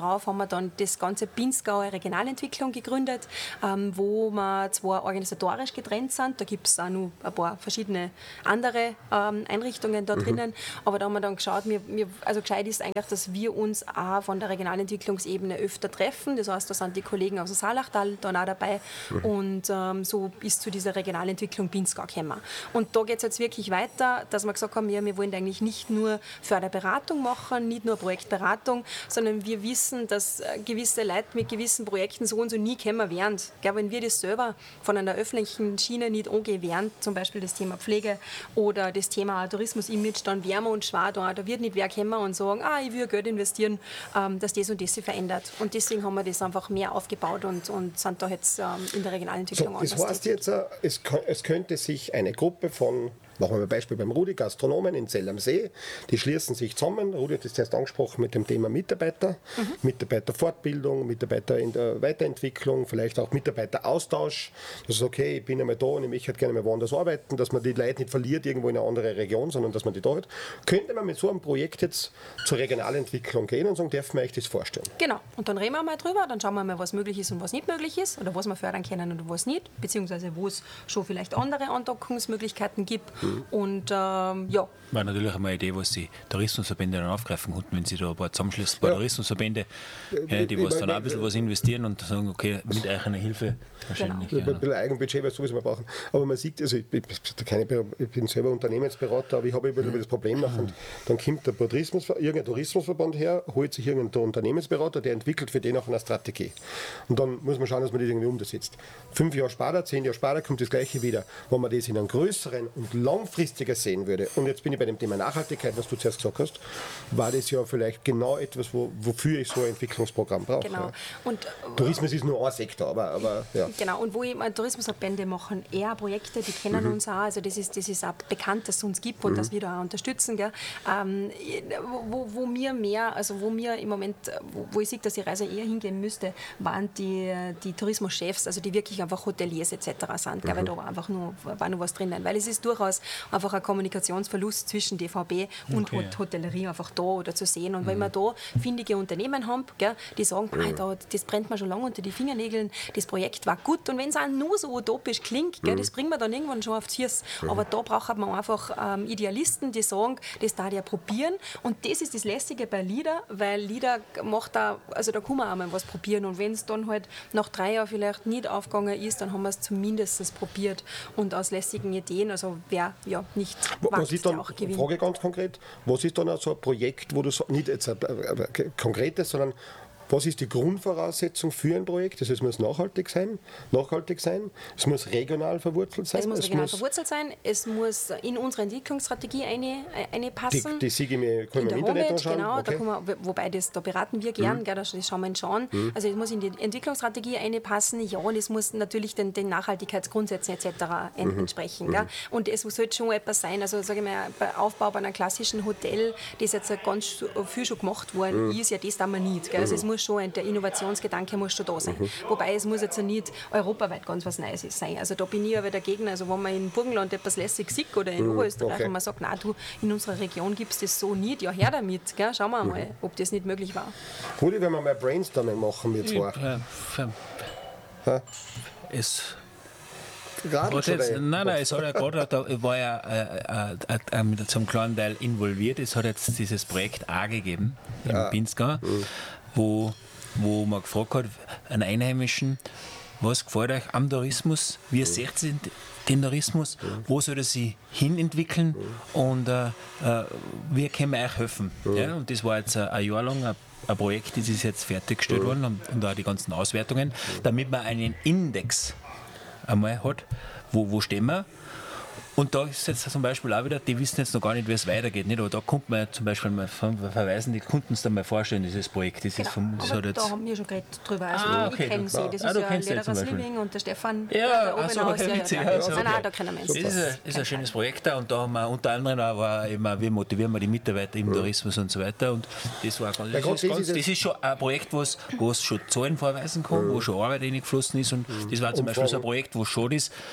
drauf haben wir dann das ganze Pinzgauer Regionalentwicklung gegründet, ähm, wo wir zwar organisatorisch getrennt sind, da gibt es auch noch ein paar verschiedene andere ähm, Einrichtungen da drinnen, mhm. aber da haben wir dann geschaut, wir, wir, also gescheit ist eigentlich, dass wir uns auch von der Regionalentwicklungsebene öfter treffen, das heißt, da sind die Kollegen aus dem Saalachtal dann auch dabei mhm. und ähm, so ist zu dieser Regionalentwicklung Pinzgau gekommen. Und da geht es jetzt wirklich weiter, dass wir gesagt haben, ja, wir wollen eigentlich nicht nur Förderberatung machen, nicht nur Projektberatung, sondern wir wissen, dass gewisse Leute mit gewissen Projekten so und so nie kommen werden. Gell, wenn wir das selber von einer öffentlichen Schiene nicht angehen werden, zum Beispiel das Thema Pflege oder das Thema Tourismus-Image, dann wären wir uns schwer da. Da wird nicht wer kommen und sagen, ah, ich will Geld investieren, ähm, dass das und das sich verändert. Und deswegen haben wir das einfach mehr aufgebaut und, und sind da jetzt ähm, in der Regionalentwicklung so, das heißt jetzt, es, es könnte sich eine Gruppe von, machen wir ein Beispiel beim Rudi, Gastronomen in Zell am See, die schließen sich zusammen. Rudi hat das zuerst angesprochen mit dem Thema Mitarbeiter, mhm. Mitarbeiterfortbildung, Mitarbeiter in der Weiterentwicklung, vielleicht auch Mitarbeiteraustausch. Das ist okay, ich bin einmal da und ich möchte gerne mal woanders arbeiten, dass man die Leute nicht verliert irgendwo in eine andere Region, sondern dass man die da hat. Könnte man mit so einem Projekt jetzt zur Regionalentwicklung gehen und sagen, dürfen wir euch das vorstellen? Genau, und dann reden wir mal drüber, dann schauen wir mal, was möglich ist und was nicht möglich ist oder was wir fördern können und was nicht, beziehungsweise wo es schon vielleicht andere Andockungsmöglichkeiten gibt. Mhm. Und ähm, ja. War natürlich einmal eine Idee, was die Tourismusverbände dann aufgreifen konnten, wenn sie da ein paar zusammenschließen, ein paar ja. Tourismusverbände, äh, die was dann auch ein bisschen was investieren und sagen, okay, mit euch eine Hilfe wahrscheinlich. Genau. Ein bisschen Eigenbudget, weil sowieso wir brauchen. Aber man sieht, also ich, ich, keine, ich bin selber Unternehmensberater, aber ich habe immer das Problem nach und dann kommt der Tourismus, irgendein Tourismusverband her, holt sich irgendein Unternehmensberater, der entwickelt für den auch eine Strategie. Und dann muss man schauen, dass man das irgendwie umsetzt. Fünf Jahre später, zehn Jahre später kommt das Gleiche wieder. Wenn man das in einem größeren und langfristiger sehen würde, und jetzt bin ich bei dem Thema Nachhaltigkeit, was du zuerst gesagt hast, war das ja vielleicht genau etwas, wo, wofür ich so ein Entwicklungsprogramm brauche. Genau. Ja. Und, Tourismus ist nur ein Sektor, aber, aber ja. Genau, und wo ich meine, Tourismusverbände machen eher Projekte, die kennen mhm. uns auch, also das ist, das ist auch bekannt, dass es uns gibt und mhm. dass wir da auch unterstützen. Gell? Ähm, wo, wo mir mehr, also wo mir im Moment, wo, wo ich sehe, dass die Reise eher hingehen müsste, waren die, die Tourismuschefs, also die wirklich einfach Hoteliers et cetera sind, mhm. weil da war einfach nur, war nur was drinnen, weil es ist durchaus einfach ein Kommunikationsverlust zwischen D V B und okay. Hotellerie einfach da oder zu sehen. Und mhm. wenn wir da findige Unternehmen haben, gell, die sagen, mhm. da, das brennt mir schon lange unter die Fingernägeln, das Projekt war gut und wenn es auch nur so utopisch klingt, gell, mhm. das bringen wir dann irgendwann schon auf die Hirse. Mhm. Aber da braucht man einfach ähm, Idealisten, die sagen, das darf ja probieren und das ist das Lästige bei LIDA, weil LIDA macht da, also da kann man auch mal was probieren und wenn es dann halt nach drei Jahren vielleicht nicht aufgegangen ist, dann haben wir es zumindest probiert und aus lässigen Ideen, also wer ja nicht wagt, was ist dann, auch gewinnt. Frage ganz konkret, was ist dann auch so ein Projekt, wo du so, nicht jetzt ein, ein, ein konkretes, sondern was ist die Grundvoraussetzung für ein Projekt? Also es muss nachhaltig sein, nachhaltig sein, es muss regional verwurzelt sein. Es muss regional es muss verwurzelt sein, es muss in unsere Entwicklungsstrategie eine, eine passen. Die, die siege ich mir, kann in im der Internet Homepage, anschauen. genau, okay. da kann man, wobei das, da beraten wir gern, mhm. gell, das schauen wir uns an. Mhm. Also es muss in die Entwicklungsstrategie eine passen, ja, und es muss natürlich den, den Nachhaltigkeitsgrundsätzen et cetera en, mhm. entsprechen. Gell. Und es sollte schon etwas sein, also sage ich mal, bei Aufbau bei einem klassischen Hotel, das jetzt ganz viel schon gemacht worden mhm. ist, ja, das tun wir nicht. Gell. Also es muss schon der Innovationsgedanke muss schon da sein. Mhm. Wobei es muss jetzt nicht europaweit ganz was Neues sein. Also da bin ich aber dagegen, also wenn man in Burgenland etwas lässig sieht oder in mhm. Oberösterreich okay. und man sagt, nein, du, in unserer Region gibt es das so nicht, ja, her damit. Gell? Schauen wir mal, mhm. ob das nicht möglich war. Rudi, wenn wir mal Brainstorming machen, wir zwei. Ja, es Gerade schon jetzt, nein, nein, es hat ja gerade, da war ja äh, äh, äh, mit zum kleinen Teil involviert. Es hat jetzt dieses Projekt A gegeben in ja. Pinzgau, mhm. wo, wo man gefragt hat, einen Einheimischen, was gefällt euch am Tourismus? Wie mhm. seht ihr den Tourismus? Mhm. Wo soll er sich hinentwickeln? Mhm. Und äh, äh, wie können wir euch helfen? Mhm. Ja, und das war jetzt ein, ein Jahr lang ein, ein Projekt, das ist jetzt fertiggestellt mhm. worden und, und auch die ganzen Auswertungen, mhm. damit man einen Index einmal hat, wo, wo stehen wir. Und da ist jetzt zum Beispiel auch wieder, die wissen jetzt noch gar nicht, wie es weitergeht. Nicht? Aber da kommt man zum Beispiel mal verweisen, die Kunden es dann mal vorstellen, dieses Projekt. Das genau, ist vom, das hat jetzt da haben wir schon geredet drüber. Also ah, okay, ich kenne sie, das ah, ist ja Lederers Living und der Stefan. Ja, der also, okay, ja, witzig, ja, also, nein, okay. nein, da kennen wir uns. Das ist ein, ist ein schönes Projekt da und da haben wir unter anderem auch, war immer, wie motivieren wir die Mitarbeiter im ja. Tourismus und so weiter. Und das war ganz, das, ist ganz, das ist schon ein Projekt, wo es schon Zahlen vorweisen kann, ja. wo schon Arbeit reingeflossen ist und ja. das war zum Beispiel so ein Projekt, wo schon ist,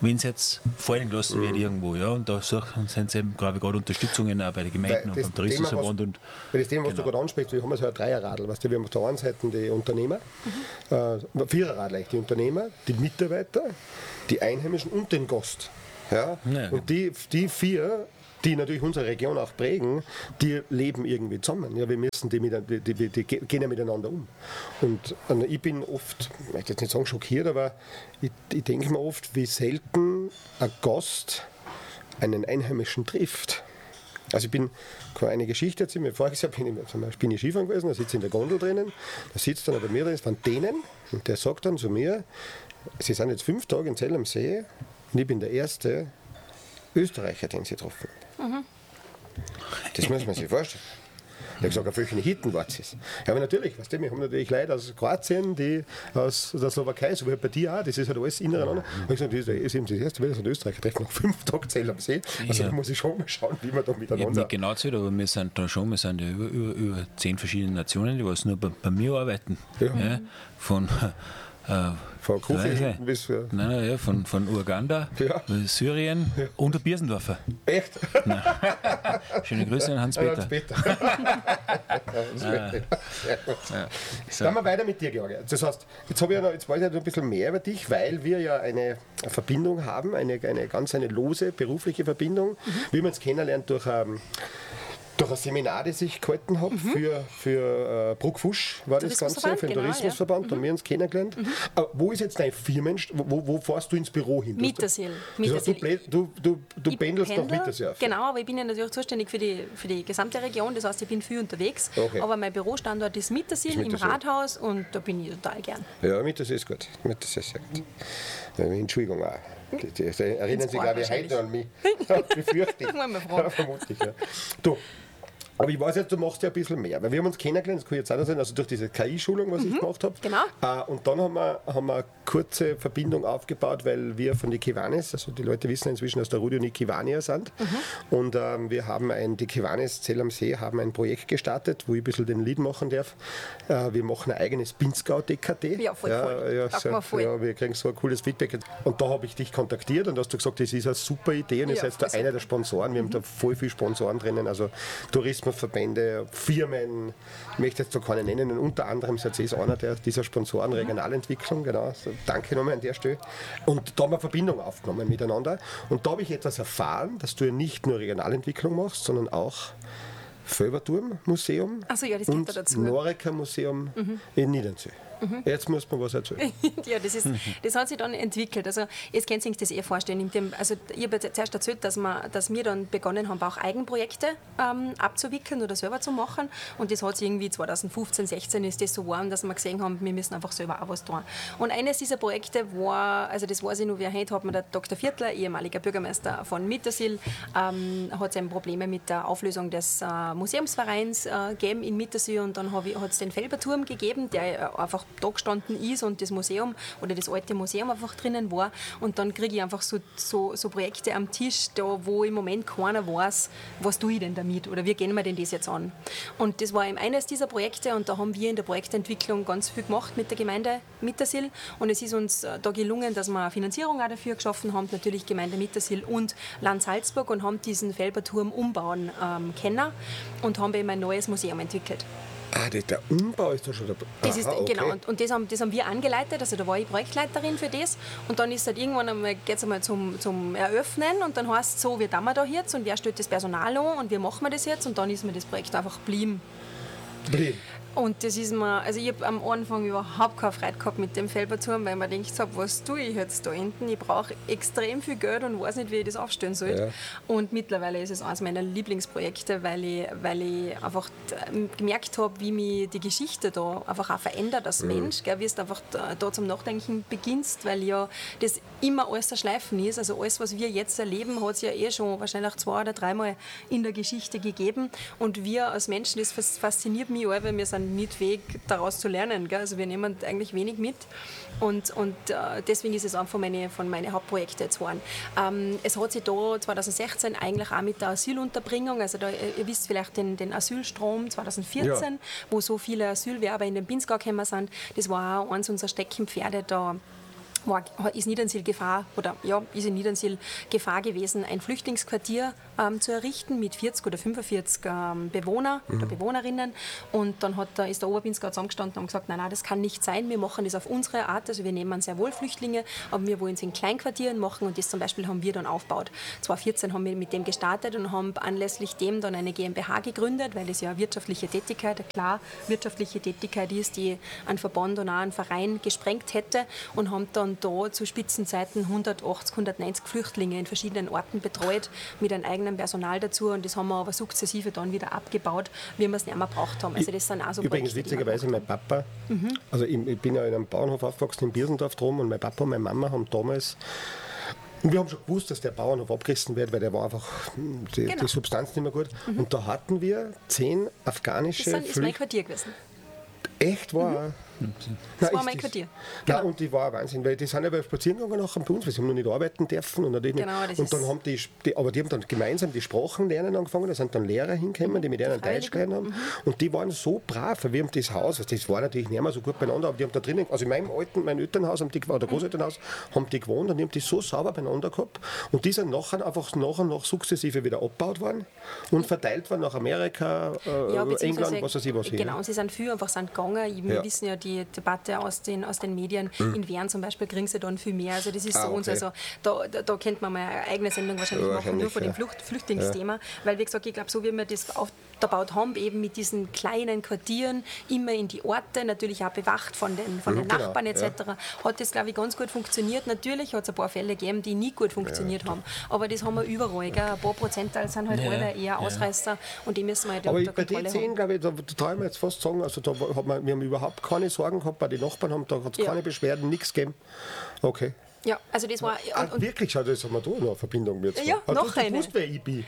wenn es jetzt fallen gelassen wird irgendwo, ja, und da suchen, sind sie eben, glaube ich, gerade Unterstützungen auch bei den Gemeinden und beim Tourismusverband. Und weil das Thema, was genau. du gerade ansprichst, wir haben so ein Dreierradl, weißt du, wir haben auf der einen Seite die Unternehmer, mhm. äh, Viererradl, die Unternehmer, die Mitarbeiter, die Einheimischen und den Gast. Ja? Ja, und die, die vier, die natürlich unsere Region auch prägen, die leben irgendwie zusammen. Ja, wir müssen die, mit, die, die, die gehen ja miteinander um. Und äh, ich bin oft, ich möchte jetzt nicht sagen schockiert, aber ich, ich denke mir oft, wie selten ein Gast einen Einheimischen trifft. Also ich bin, kann eine Geschichte erzählen, voriges Jahr bin ich, zum Beispiel bin ich Skifahren gewesen, da sitze ich in der Gondel drinnen, da sitzt dann bei mir drin, von denen, und der sagt dann zu mir, sie sind jetzt fünf Tage in Zell am See und ich bin der erste Österreicher, den sie getroffen haben. Mhm. Das muss man sich vorstellen. Ich habe gesagt, auf welchen Hitten war es? Ja, aber natürlich, weißt du, wir haben natürlich Leute aus Kroatien, die aus der Slowakei, so wie bei dir auch, das ist halt alles ineinander. Ich habe gesagt, das ist eben das erste Mal, dass ein Österreicher treffen nach fünf Tagen Zell am See. Also ja. Da muss ich schon mal schauen, wie wir da miteinander... Ich habe nicht genau zählt, aber wir sind da schon, wir sind ja über, über, über zehn verschiedene Nationen, die was nur bei, bei mir arbeiten. Ja. Ja, von... Äh, von Kufi bis für nein, nein, ja, von, von Uganda, ja. Syrien ja. und der Birsendorfer. Echt? Nein. Schöne Grüße an Hans-Peter. Hans-Peter. Hans-Peter. Ja. So. Dann mal weiter mit dir, Georg. Das heißt, jetzt, habe ich ja noch, jetzt weiß ich ja noch ein bisschen mehr über dich, weil wir ja eine Verbindung haben, eine, eine ganz eine lose berufliche Verbindung. Mhm. Wir haben uns kennengelernt durch ähm, durch ein Seminar, das ich gehalten habe, mhm. für, für äh, Bruckfusch war das Ganze, für den genau, Tourismusverband, ja. Da haben wir uns kennengelernt. Mhm. Aber wo ist jetzt dein Firmen, wo, wo fährst du ins Büro hin? Mittersill. Das heißt, du, du, du, du pendelst nach Mittersill. Genau, aber ich bin ja natürlich zuständig für die, für die gesamte Region, das heißt, ich bin viel unterwegs. Okay. Aber mein Bürostandort ist Mittersill, im Rathaus und da bin ich total gern. Ja, Mittersill ist gut. Mittersill ist sehr gut. Ja, Entschuldigung auch. Die, die, die erinnern sich, glaube ich, heute an mich. Befürchte ich. Ja, vermutlich, ja. Du, aber ich weiß jetzt, du machst ja ein bisschen mehr, weil wir haben uns kennengelernt, das kann ich jetzt auch noch sein, also durch diese K I-Schulung, was mhm, ich gemacht habe. Genau. Äh, und dann haben wir, haben wir eine kurze Verbindung aufgebaut, weil wir von den Kiwanis, also die Leute wissen inzwischen, dass der Rudi und ich Kiwanier sind. Mhm. Und ähm, wir haben ein, die Kiwanis Zell am See haben ein Projekt gestartet, wo ich ein bisschen den Lead machen darf. Äh, wir machen ein eigenes Pinzgau-D K T. Ja, voll ja, cool. Ja, sehr, voll. Ja, wir kriegen so ein cooles Feedback. Und da habe ich dich kontaktiert und hast du gesagt, das ist eine super Idee und ihr ja, seid da einer der Sponsoren. Wir mhm. haben da voll viele Sponsoren drinnen, also Tourismusverbände, Firmen, ich möchte jetzt da keine nennen, und unter anderem seid ihr einer der, dieser Sponsoren Regionalentwicklung, genau, also danke nochmal an der Stelle. Und da haben wir Verbindung aufgenommen miteinander und da habe ich etwas erfahren, dass du ja nicht nur Regionalentwicklung machst, sondern auch Völberturm-Museum so, ja, das und da dazu. Norika-Museum mhm. in Niedernzee. Mhm. Jetzt muss man was erzählen. Ja, das, ist, das hat sich dann entwickelt. Also, jetzt könnt ihr euch das eh vorstellen. In dem, also, ich habe zuerst erzählt, dass wir, dass wir dann begonnen haben, auch Eigenprojekte ähm, abzuwickeln oder selber zu machen. Und das hat sich irgendwie zweitausendfünfzehn, sechzehn ist das so warm, dass wir gesehen haben, wir müssen einfach selber auch was tun. Und eines dieser Projekte war, also das weiß ich noch, wer heute hat mir der Doktor Viertler, ehemaliger Bürgermeister von Mittersill, ähm, hat es Probleme mit der Auflösung des äh, Museumsvereins äh, gegeben in Mittersill. Und dann hat es den Felberturm gegeben, der äh, einfach da gestanden ist und das Museum oder das alte Museum einfach drinnen war. Und dann kriege ich einfach so, so, so Projekte am Tisch, da wo im Moment keiner weiß, was tue ich denn damit oder wie gehen wir denn das jetzt an. Und das war eben eines dieser Projekte und da haben wir in der Projektentwicklung ganz viel gemacht mit der Gemeinde Mittersill und es ist uns da gelungen, dass wir eine Finanzierung auch dafür geschaffen haben, natürlich Gemeinde Mittersill und Land Salzburg und haben diesen Felberturm umbauen ähm, können und haben eben ein neues Museum entwickelt. Ah, der Umbau ist da schon dabei. Das ist, okay. Genau, und, und das, haben, das haben wir angeleitet, also da war ich Projektleiterin für das und dann ist halt irgendwann einmal, geht es einmal zum, zum Eröffnen und dann heißt es so, wie tun wir da jetzt und wer stellt das Personal an und wie machen wir das jetzt und dann ist mir das Projekt einfach geblieben. Blieben. Und das ist mir, also ich habe am Anfang überhaupt keine Freude gehabt mit dem Felberturm, weil ich mir gedacht habe, was tue ich jetzt da hinten? Ich brauche extrem viel Geld und weiß nicht, wie ich das aufstellen soll. Ja. Und mittlerweile ist es eines meiner Lieblingsprojekte, weil ich, weil ich einfach gemerkt habe, wie mich die Geschichte da einfach auch verändert als Mensch, gell, wie es einfach da, da zum Nachdenken beginnst, weil ja das immer alles ein Schleifen ist. Also alles, was wir jetzt erleben, hat es ja eh schon wahrscheinlich zwei oder dreimal in der Geschichte gegeben. Und wir als Menschen, das fasziniert mich auch, weil wir sind nicht fähig, daraus zu lernen. Gell? Also wir nehmen eigentlich wenig mit und, und äh, deswegen ist es einfach meine, von meinen Hauptprojekten jetzt geworden. Ähm, es hat sich da zweitausendsechzehn eigentlich auch mit der Asylunterbringung, also da, ihr wisst vielleicht den, den Asylstrom zweitausendvierzehn, ja. wo so viele Asylwerber in den Pinzgau gekommen sind, das war auch eins unserer Steckenpferde da. war, ist Niedernsiel Gefahr oder ja, ist in Niedernsiel Gefahr gewesen, ein Flüchtlingsquartier ähm, zu errichten mit vierzig oder fünfundvierzig ähm, Bewohner mhm. oder Bewohnerinnen. Und dann hat, ist der Oberpinzgau zusammengestanden und gesagt, nein, nein, das kann nicht sein, wir machen das auf unsere Art, also wir nehmen sehr wohl Flüchtlinge, aber wir wollen es in Kleinquartieren machen und das zum Beispiel haben wir dann aufgebaut. zweitausendvierzehn haben wir mit dem gestartet und haben anlässlich dem dann eine GmbH gegründet, weil das ja eine wirtschaftliche Tätigkeit, eine klar wirtschaftliche Tätigkeit ist, die einen Verband und auch einen Verein gesprengt hätte und haben dann da zu Spitzenzeiten hundertachtzig, hundertneunzig Flüchtlinge in verschiedenen Orten betreut, mit einem eigenen Personal dazu und das haben wir aber sukzessive dann wieder abgebaut, wie wir es nicht mehr braucht haben. Also das sind auch so Übrigens Projekte, witzigerweise mein Papa, mhm. also ich, ich bin ja in einem Bauernhof aufgewachsen in Birsendorf drum und mein Papa und meine Mama haben damals, und wir haben schon gewusst, dass der Bauernhof abgerissen wird, weil der war einfach, die, genau. die Substanz nicht mehr gut. Mhm. Und da hatten wir zehn afghanische Flüchtlinge. Das ist mein Quartier gewesen. Echt wahr? Mhm. Das Nein, war mein Quartier. Genau. Nein, und die war ein Wahnsinn, weil die sind ja bei spazieren gegangen nachher bei uns, weil sie haben noch nicht arbeiten dürfen. Und, genau, und dann haben die, die, aber die haben dann gemeinsam die Sprachen lernen angefangen, da sind dann Lehrer hingekommen, die mit ihnen Deutsch gelernt haben. Mhm. Und die waren so brav, weil wir haben das Haus, das war natürlich nicht mehr so gut beieinander, aber die haben da drinnen, also in meinem alten, mein Elternhaus, haben die, oder Großelternhaus, haben die gewohnt und die haben die so sauber beieinander gehabt. Und die sind nachher einfach nach und nach sukzessive wieder abgebaut worden und verteilt worden nach Amerika, äh, ja, England, was weiß ich was. Genau, hin. Sie sind viel einfach sind gegangen. Wir ja. wissen ja die Debatte aus den, aus den Medien. Mhm. In Wien zum Beispiel kriegen sie dann viel mehr. Also das ist ah, so okay. uns. Also da, da, da könnte man mal eine eigene Sendung wahrscheinlich ja, machen, nur von ja. dem Flucht, Flüchtlingsthema. Ja. Weil wie gesagt, ich glaube, so wie wir das aufgebaut haben, eben mit diesen kleinen Quartieren, immer in die Orte, natürlich auch bewacht von den, von den mhm, Nachbarn genau. et cetera, ja. hat das, glaube ich, ganz gut funktioniert. Natürlich hat es ein paar Fälle gegeben, die nie gut funktioniert ja, haben. Aber das haben wir überall. Gell? Ein paar Prozentteil sind halt ja. alle eher Ausreißer ja. und die müssen wir halt aber unter bei den zehn, glaube ich, da traue ich mir jetzt fast sagen, also da hat man, wir haben überhaupt keine Sorgen gehabt, bei den Nachbarn haben, da hat es ja. keine Beschwerden, nichts gegeben. Okay. Ja, also das war... Ah, und wirklich, schau, das haben wir da noch eine Verbindung mit. Ja, hast noch du eine. gewusst, wer ich bin?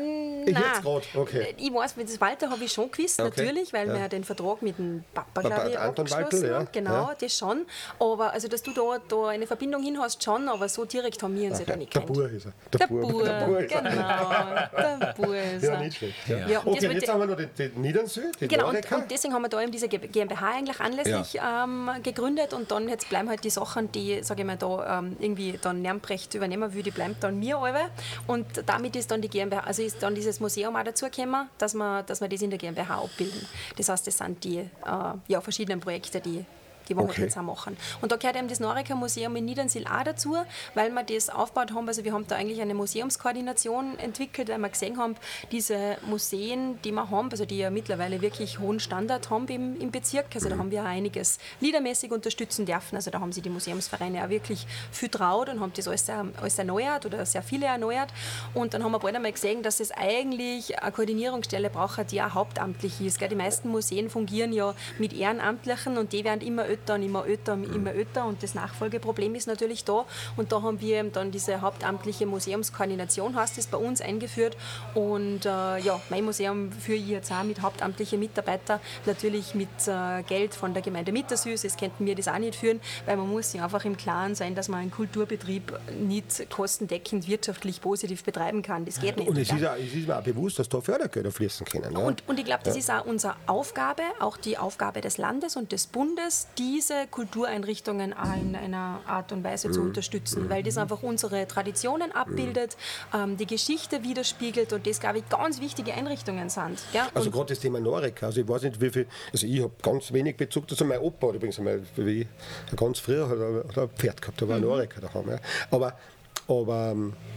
N ich jetzt gerade, okay. Ich weiß, das Walter habe ich schon gewusst, okay. natürlich, weil ja. wir ja den Vertrag mit dem Papa, glaube ich, Anton abgeschlossen Waltel, haben. Ja. Genau, ja. das schon. Aber, also, dass du da, da eine Verbindung hin hast, schon, aber so direkt haben wir uns okay. ja da nicht kennt. Der Bur ist er. Der, der Bur, Bur, der Bur ist er. Genau, der Bur ist er. Ja, nicht schlecht. Ja. Ja, okay, jetzt die, haben wir noch den, den Niedernsee, den Genau, und, und deswegen haben wir da eben diese GmbH eigentlich anlässlich ja. ähm, gegründet und dann jetzt bleiben halt die Sachen, die, sage ich mal, da ähm, irgendwie dann Lärmbrecht übernehmen will, die bleibt dann mir alle. Und damit ist dann die GmbH, also ist dann dieses Museum auch dazugekommen, dass wir, dass wir das in der GmbH abbilden. Das heißt, das sind die äh, ja, verschiedenen Projekte, die die wir okay. jetzt auch machen. Und da gehört eben das Norika-Museum in Niedernsiel auch dazu, weil wir das aufgebaut haben, also wir haben da eigentlich eine Museumskoordination entwickelt, weil wir gesehen haben, diese Museen, die wir haben, also die ja mittlerweile wirklich hohen Standard haben im, im Bezirk, also da haben wir auch einiges liedermäßig unterstützen dürfen, also da haben sich die Museumsvereine auch wirklich viel traut und haben das alles, alles erneuert oder sehr viele erneuert und dann haben wir bald einmal gesehen, dass es eigentlich eine Koordinierungsstelle braucht, die auch hauptamtlich ist. Gell? Die meisten Museen fungieren ja mit Ehrenamtlichen und die werden immer öfter und immer öfter und immer öfter und das Nachfolgeproblem ist natürlich da und da haben wir eben dann diese hauptamtliche Museumskoordination, heißt das, bei uns eingeführt und äh, ja, mein Museum führe ich jetzt auch mit hauptamtlichen Mitarbeitern, natürlich mit äh, Geld von der Gemeinde Mittersüß, das könnten wir das auch nicht führen, weil man muss sich einfach im Klaren sein, dass man einen Kulturbetrieb nicht kostendeckend wirtschaftlich positiv betreiben kann, das geht nicht. Und es ist, auch, es ist mir auch bewusst, dass da Fördergelder fließen können. Ja? Und, und ich glaube, das ja. ist auch unsere Aufgabe, auch die Aufgabe des Landes und des Bundes, diese Kultureinrichtungen auch in einer Art und Weise mhm. zu unterstützen, weil das einfach unsere Traditionen abbildet, mhm. ähm, die Geschichte widerspiegelt und das, glaube ich, ganz wichtige Einrichtungen sind. Ja? Also gerade das Thema Norika, also ich weiß nicht, wie viel, also ich habe ganz wenig Bezug dazu, mein Opa hat übrigens einmal, wie ganz früher hat er, hat er ein Pferd gehabt, da war mhm. Norika daheim. Ja. Aber, aber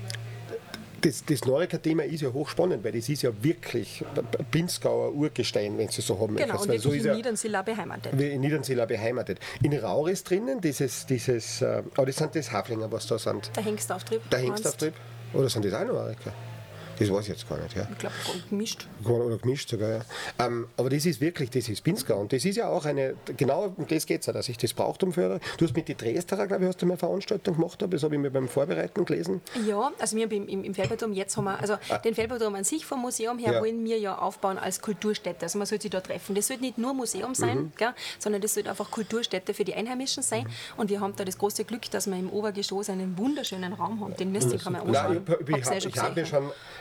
Das, das Norika-Thema ist ja hochspannend, weil das ist ja wirklich Pinzgauer Urgestein, wenn Sie so haben. Genau, und so ist in Niedernsiel auch beheimatet. In Niedernsiel auch beheimatet. In Rauer ist drinnen, dieses, dieses äh, oh, das sind das Haflinger, was da sind. Der Hengstauftrieb. Der Hengstauftrieb. Oder sind das auch Norika? Das weiß ich jetzt gar nicht. Ja. Ich glaube, gemischt. Oder gemischt sogar, ja. Ähm, aber das ist wirklich, das ist Pinzgau. Und das ist ja auch eine, genau um das geht es ja, dass ich das Brauchtum fördere. Du hast mit den Dresderer, glaube ich, hast du mal eine Veranstaltung gemacht, das habe ich mir beim Vorbereiten gelesen. Ja, also wir im, im, im Feldbauturm, jetzt haben wir, also ah. den Feldbauturm an sich vom Museum her ja. wollen wir ja aufbauen als Kulturstätte. Also man soll sich da treffen. Das soll nicht nur Museum sein, mhm. gell, sondern das soll einfach Kulturstätte für die Einheimischen sein. Mhm. Und wir haben da das große Glück, dass wir im Obergeschoss einen wunderschönen Raum haben. Den müsste ich mal anschauen. Nein, ich ich, ich, ich habe mir schon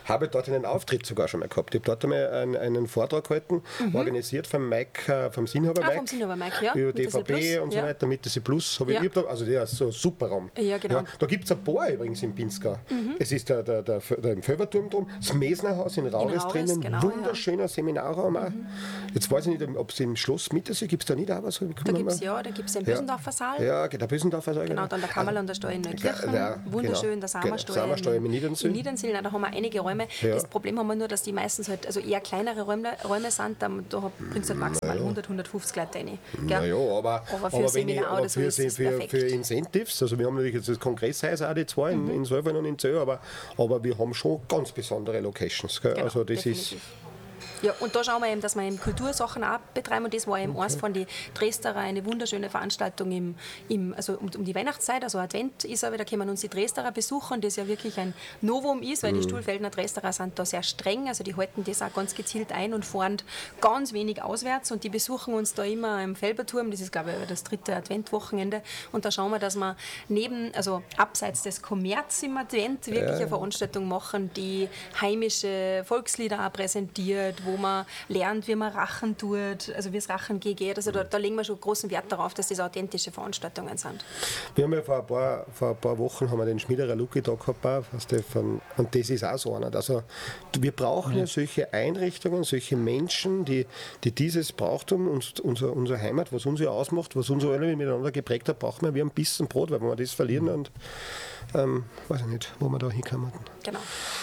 habe dort einen Auftritt sogar schon mal gehabt. Ich habe dort einmal einen, einen Vortrag gehalten, mhm. organisiert vom Mike, äh, vom Sinnhaber Mike. Ah, vom Sinnhaber Mike, ja. Über D V B und so ja. weiter, mit C Plus. Habe ja. ich, da, also der ist so ein super Raum. Ja, genau. Ja, da gibt es ein Bar übrigens in Pinzgau. Mhm. Es ist der, der, der, der im Föberturm drum, das Mesnerhaus in Rauris drinnen, genau, wunderschöner ja. Seminarraum auch. Mhm. Jetzt weiß ich nicht, ob es im Schloss Mittersee gibt es da nicht auch was? Da gibt es ja, da gibt es den Bösendorfer Saal. Ja, der Bösendorfer Saal. Genau, dann der Kammerl und der Stall in Neukirchen. Ja, wunderschön, genau. Der Samerstall genau. Samerstall in Niedernsil. In Niedernsil, da haben wir einige Räume. Ja. Das Problem haben wir nur, dass die meistens halt also eher kleinere Räume, Räume sind. Da, da bringst du halt maximal ja. hundert, hundertfünfzig Leute rein. Naja, aber, aber für aber Seminar ich, aber oder so für, ist es für, perfekt. Für Incentives, also wir haben natürlich jetzt das Kongresshaus auch die zwei mhm. in, in Solvang und in Zöll, aber, aber wir haben schon ganz besondere Locations. Gell? Genau, also das definitiv. ist Ja, und da schauen wir eben, dass wir eben Kultursachen auch betreiben und das war eben okay. eins von den Dresderer, eine wunderschöne Veranstaltung im, im, also um, um die Weihnachtszeit, also Advent ist aber, da können uns die Dresderer besuchen, das ja wirklich ein Novum ist, weil mhm. die Stuhlfeldner Dresderer sind da sehr streng, also die halten das auch ganz gezielt ein und fahren ganz wenig auswärts und die besuchen uns da immer im Felberturm, das ist glaube ich das dritte Adventwochenende und da schauen wir, dass wir neben, also abseits des Kommerz im Advent wirklich ja. eine Veranstaltung machen, die heimische Volkslieder auch präsentiert, wo man lernt, wie man Rachen tut, also wie es Rachen geht. Also da, da legen wir schon großen Wert darauf, dass das authentische Veranstaltungen sind. Wir haben ja vor ein paar, vor ein paar Wochen haben wir den Schmiederer Luki da gehabt, von, und das ist auch so einer. Also wir brauchen ja solche Einrichtungen, solche Menschen, die, die dieses Brauchtum, uns, unser, unsere Heimat, was uns ja ausmacht, was uns alle miteinander geprägt hat, brauchen wir wie ein bisschen Brot, weil wenn wir das verlieren, und ähm, weiß ich nicht, wo wir da hinkommen. Genau.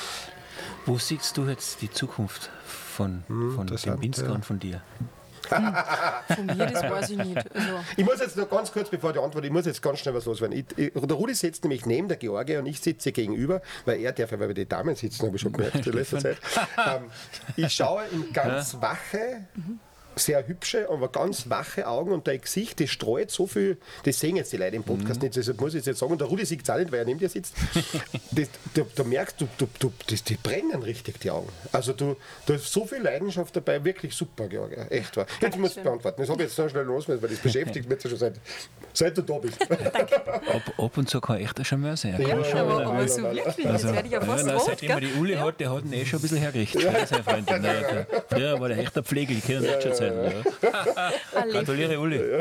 Wo siehst du jetzt die Zukunft von, hm, von dem Pinzgau ja. und von dir? Hm, von mir, das weiß ich nicht. Also. Ich muss jetzt noch ganz kurz, bevor die Antwort, ich muss jetzt ganz schnell was loswerden. Ich, ich, der Rudi sitzt nämlich neben der Georgie und ich sitze gegenüber, weil er darf ja, weil wir die Damen sitzen, habe ich schon gemerkt in letzter Zeit. Ähm, ich schaue in ganz ja. wache, mhm. sehr hübsche, aber ganz wache Augen und dein Gesicht, das streut so viel, das sehen jetzt die Leute im Podcast mhm. nicht, deshalb muss ich jetzt sagen, und der Rudi sieht es auch nicht, weil er neben dir sitzt, das, du, du merkst, du, du, du, das, die brennen richtig, die Augen. Also du, du hast so viel Leidenschaft dabei, wirklich super, Georg, echt wahr. Jetzt muss ich beantworten, das habe ich jetzt so schnell los, weil das beschäftigt mich schon seit, seit du da bist. ab, ab und zu kann echt schon mehr sein. Ja, schon aber, aber so wirklich, also, jetzt werde ich ja fast ja, rot. Seitdem wir die Uli ja. hat, der hat ihn eh schon ein bisschen hergerichtet. Ja. Seine Freundin. Ja, der, früher war der echt ein Pflegel, ich kenne ihn nicht schon seit. Ja. Gratuliere, Uli. Ja.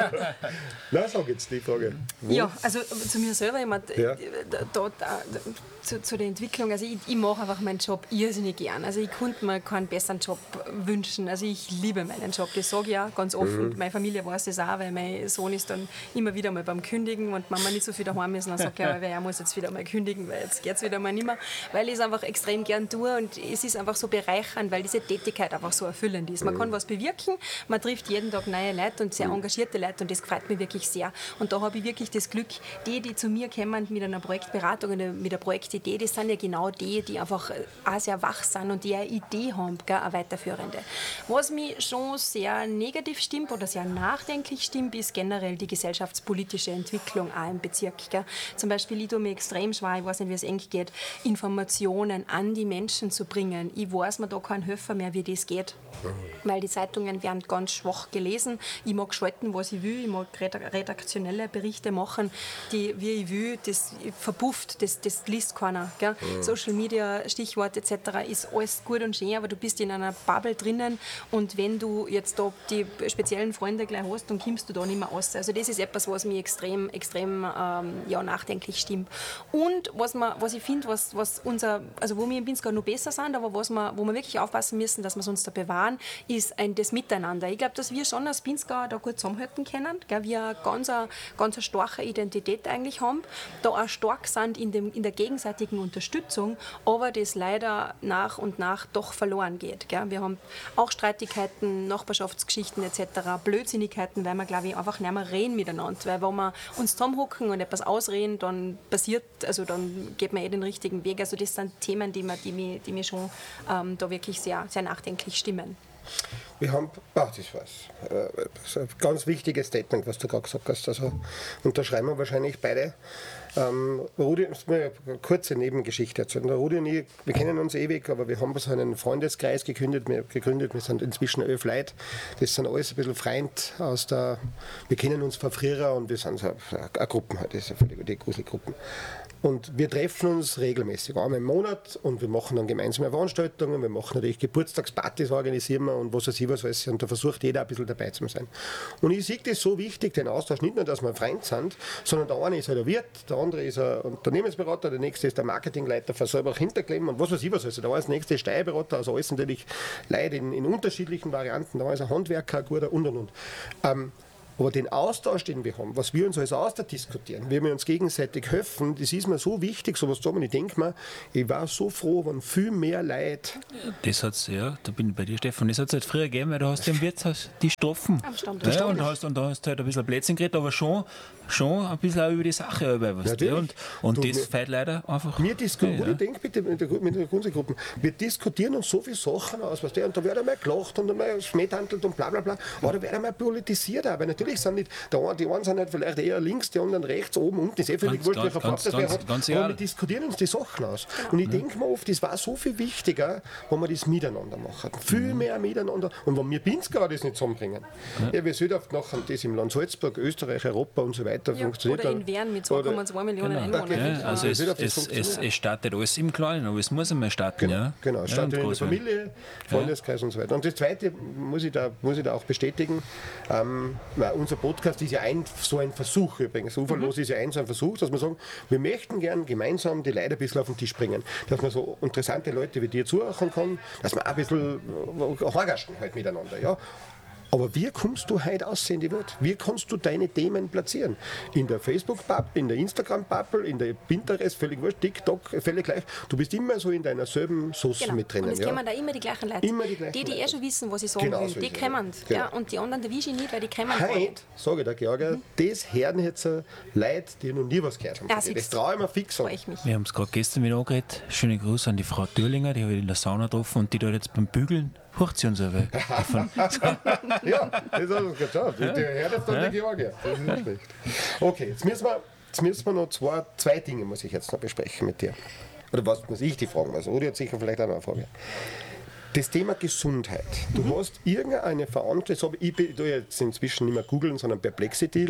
Na, sag jetzt die Frage. Wo? Ja, also zu mir selber, ich meine, ja. da, da, zu, zu der Entwicklung, also ich, ich mache einfach meinen Job irrsinnig gern. Also ich konnte mir keinen besseren Job wünschen. Also ich liebe meinen Job, das sage ich auch ganz offen. Mhm. Meine Familie weiß das auch, weil mein Sohn ist dann immer wieder mal beim Kündigen und Mama nicht so viel daheim ist. Und dann sagt er, er muss jetzt wieder mal kündigen, weil jetzt geht es wieder mal nicht mehr. Weil ich es einfach extrem gern tue und es ist einfach so bereichernd, weil diese Tätigkeit einfach so erfüllend ist. Man kann was bewirken, man trifft jeden Tag neue Leute und sehr engagierte Leute und das freut mich wirklich sehr. Und da habe ich wirklich das Glück, die, die zu mir kommen mit einer Projektberatung, mit einer Projektidee, das sind ja genau die, die einfach auch sehr wach sind und die eine Idee haben, gell, eine weiterführende. Was mich schon sehr negativ stimmt oder sehr nachdenklich stimmt, ist generell die gesellschaftspolitische Entwicklung auch im Bezirk. Gell. Zum Beispiel, ich tue mir extrem schwer, ich weiß nicht, wie es eng geht, Informationen an die Menschen zu bringen. Ich weiß mir da keinen Helfer mehr, wie das geht, weil die Zeitungen werden ganz schwach gelesen. Ich mag schalten, was ich will, ich mag redaktionelle Berichte machen, die, wie ich will, das verpufft, das, das liest keiner. Gell? Mhm. Social Media, Stichwort et cetera ist alles gut und schön, aber du bist in einer Bubble drinnen und wenn du jetzt da die speziellen Freunde gleich hast, dann kommst du da nicht mehr raus. Also das ist etwas, was mich extrem, extrem ähm, ja, nachdenklich stimmt. Und was, man, was ich finde, was, was unser, also wo wir in Pinzgau noch besser sind, aber was wir, wo wir wirklich aufpassen müssen, dass wir es uns da bewahren, ist ein, das Miteinander. Ich glaube, dass wir schon als Pinzgau da gut zusammenhalten können, gell? Wir eine ganz, eine, ganz eine starke Identität eigentlich haben, da auch stark sind in, dem, in der gegenseitigen Unterstützung, aber das leider nach und nach doch verloren geht. Gell? Wir haben auch Streitigkeiten, Nachbarschaftsgeschichten et cetera, Blödsinnigkeiten, weil wir, glaube ich, einfach nicht mehr reden miteinander. Weil wenn wir uns zusammenhocken und etwas ausreden, dann passiert, also dann geht man eh den richtigen Weg. Also das sind Themen, die mir, die mich, die mich schon ähm, da wirklich sehr, sehr nachdenklich stimmen. Wir haben, ach, das war's. Das ist ein ganz wichtiges Statement, was du gerade gesagt hast. Also unterschreiben wir wahrscheinlich beide. Ähm, Rudi, eine kurze Nebengeschichte erzählen. Der Rudi und ich, wir kennen uns ewig, aber wir haben so einen Freundeskreis gegründet. Wir, gegründet. wir sind inzwischen elf Leute. Das sind alles ein bisschen Freund aus der, wir kennen uns von früher und wir sind so eine Gruppe halt, das ist ja völlig die Gruselgruppen. Und wir treffen uns regelmäßig, einmal im Monat, und wir machen dann gemeinsame Veranstaltungen, wir machen natürlich Geburtstagspartys, organisieren wir und was weiß ich was alles, und da versucht jeder ein bisschen dabei zu sein. Und ich sehe das so wichtig, den Austausch, nicht nur, dass wir Freund sind, sondern der eine ist halt ein Wirt, der andere ist ein Unternehmensberater, der nächste ist der Marketingleiter für selber hinterklemmen und was weiß ich was. Also der eine ist der nächste Steuerberater, also alles natürlich Leute in, in unterschiedlichen Varianten, der eine ist ein Handwerker, ein guter und und und. Ähm, Aber den Austausch, den wir haben, was wir uns alles ausdiskutieren, wie wir uns gegenseitig helfen, das ist mir so wichtig, sowas zu haben. Und ich denke mir, ich war so froh, wenn viel mehr Leute. Das hat's, ja, da bin ich bei dir, Stefan. Das hat es halt früher gegeben, weil du hast im Wirtshaus die Stoffen. Am Stammtisch. Ja, und, hast, und da hast du halt ein bisschen Blödsinn geredet, aber schon, schon ein bisschen auch über die Sache. Über, was ja, und und du, das fällt leider einfach. Wir diskutieren, ja, ja. Ich denke bitte mit der, mit der Kunstgruppe, wir diskutieren uns so viele Sachen aus, weißt du, und da wird einmal gelacht und einmal schmähthandelt und bla bla bla, aber da wird einmal politisiert, aber natürlich sind nicht, der die einen sind halt vielleicht eher links, die anderen rechts, oben, unten, das ist eh völlig wurscht, welcher Farbe das wer hat, ganz aber wir diskutieren uns die Sachen aus. Genau. Und ich denke mir oft, das war so viel wichtiger, wenn wir das miteinander machen. Viel mhm. mehr miteinander. Und wenn wir Pinzgauer das nicht zusammenbringen, ja, ja wir sollen oft nachher das im Land Salzburg, Österreich, Europa und so weiter ja, funktioniert. Oder in Wern mit zwei Komma zwei Millionen genau. Einwohnern. Ja, also es, es, es, es startet alles im Kleinen, aber es muss einmal starten. Genau, ja. genau. Es startet ja, in der Familie, Freundeskreis ja. und so weiter. Und das Zweite muss ich da, muss ich da auch bestätigen, ähm, unser Podcast ist ja ein, so ein Versuch übrigens. Uferlos mhm. ist ja ein so ein Versuch, dass wir sagen, wir möchten gern gemeinsam die Leute ein bisschen auf den Tisch bringen. Dass man so interessante Leute wie dir zuhören kann, dass man auch ein bisschen horgaschen halt miteinander. Ja. Aber wie kommst du heute aussehen, die Welt? Wie kannst du deine Themen platzieren? In der Facebook-Bubble, in der Instagram-Bubble, in der Pinterest, völlig wurscht, TikTok, völlig gleich. Du bist immer so in deiner selben Sauce genau. mit drinnen. Und es ja. kommen da immer die gleichen Leute. Immer die gleichen die, die Leute. eh schon wissen, was ich sagen genau will. so die kommen. Genau. Ja, und die anderen, die wisch ich nicht, weil die kommen. Heute, sage ich der Georgia, mhm. das hören jetzt Leute, die noch nie was gehört haben. Ja, das traue ich mir fix an. Ich mich. Wir haben es gerade gestern wieder angeredet. Schöne Grüße an die Frau Thürlinger, die habe ich in der Sauna getroffen und die da jetzt beim Bügeln hört sie uns aber. Ja, das hat uns geschafft. Die hört jetzt dann ja. die Georgia. Das ist nicht schlecht. Okay, jetzt müssen wir, jetzt müssen wir noch zwei, zwei Dinge muss ich jetzt noch besprechen mit dir. Oder was muss ich die fragen? Also, Rudi hat sicher vielleicht auch noch eine Frage. Das Thema Gesundheit. Du mhm. hast irgendeine Verantwortung, ich tue jetzt inzwischen nicht mehr googeln, sondern Perplexity.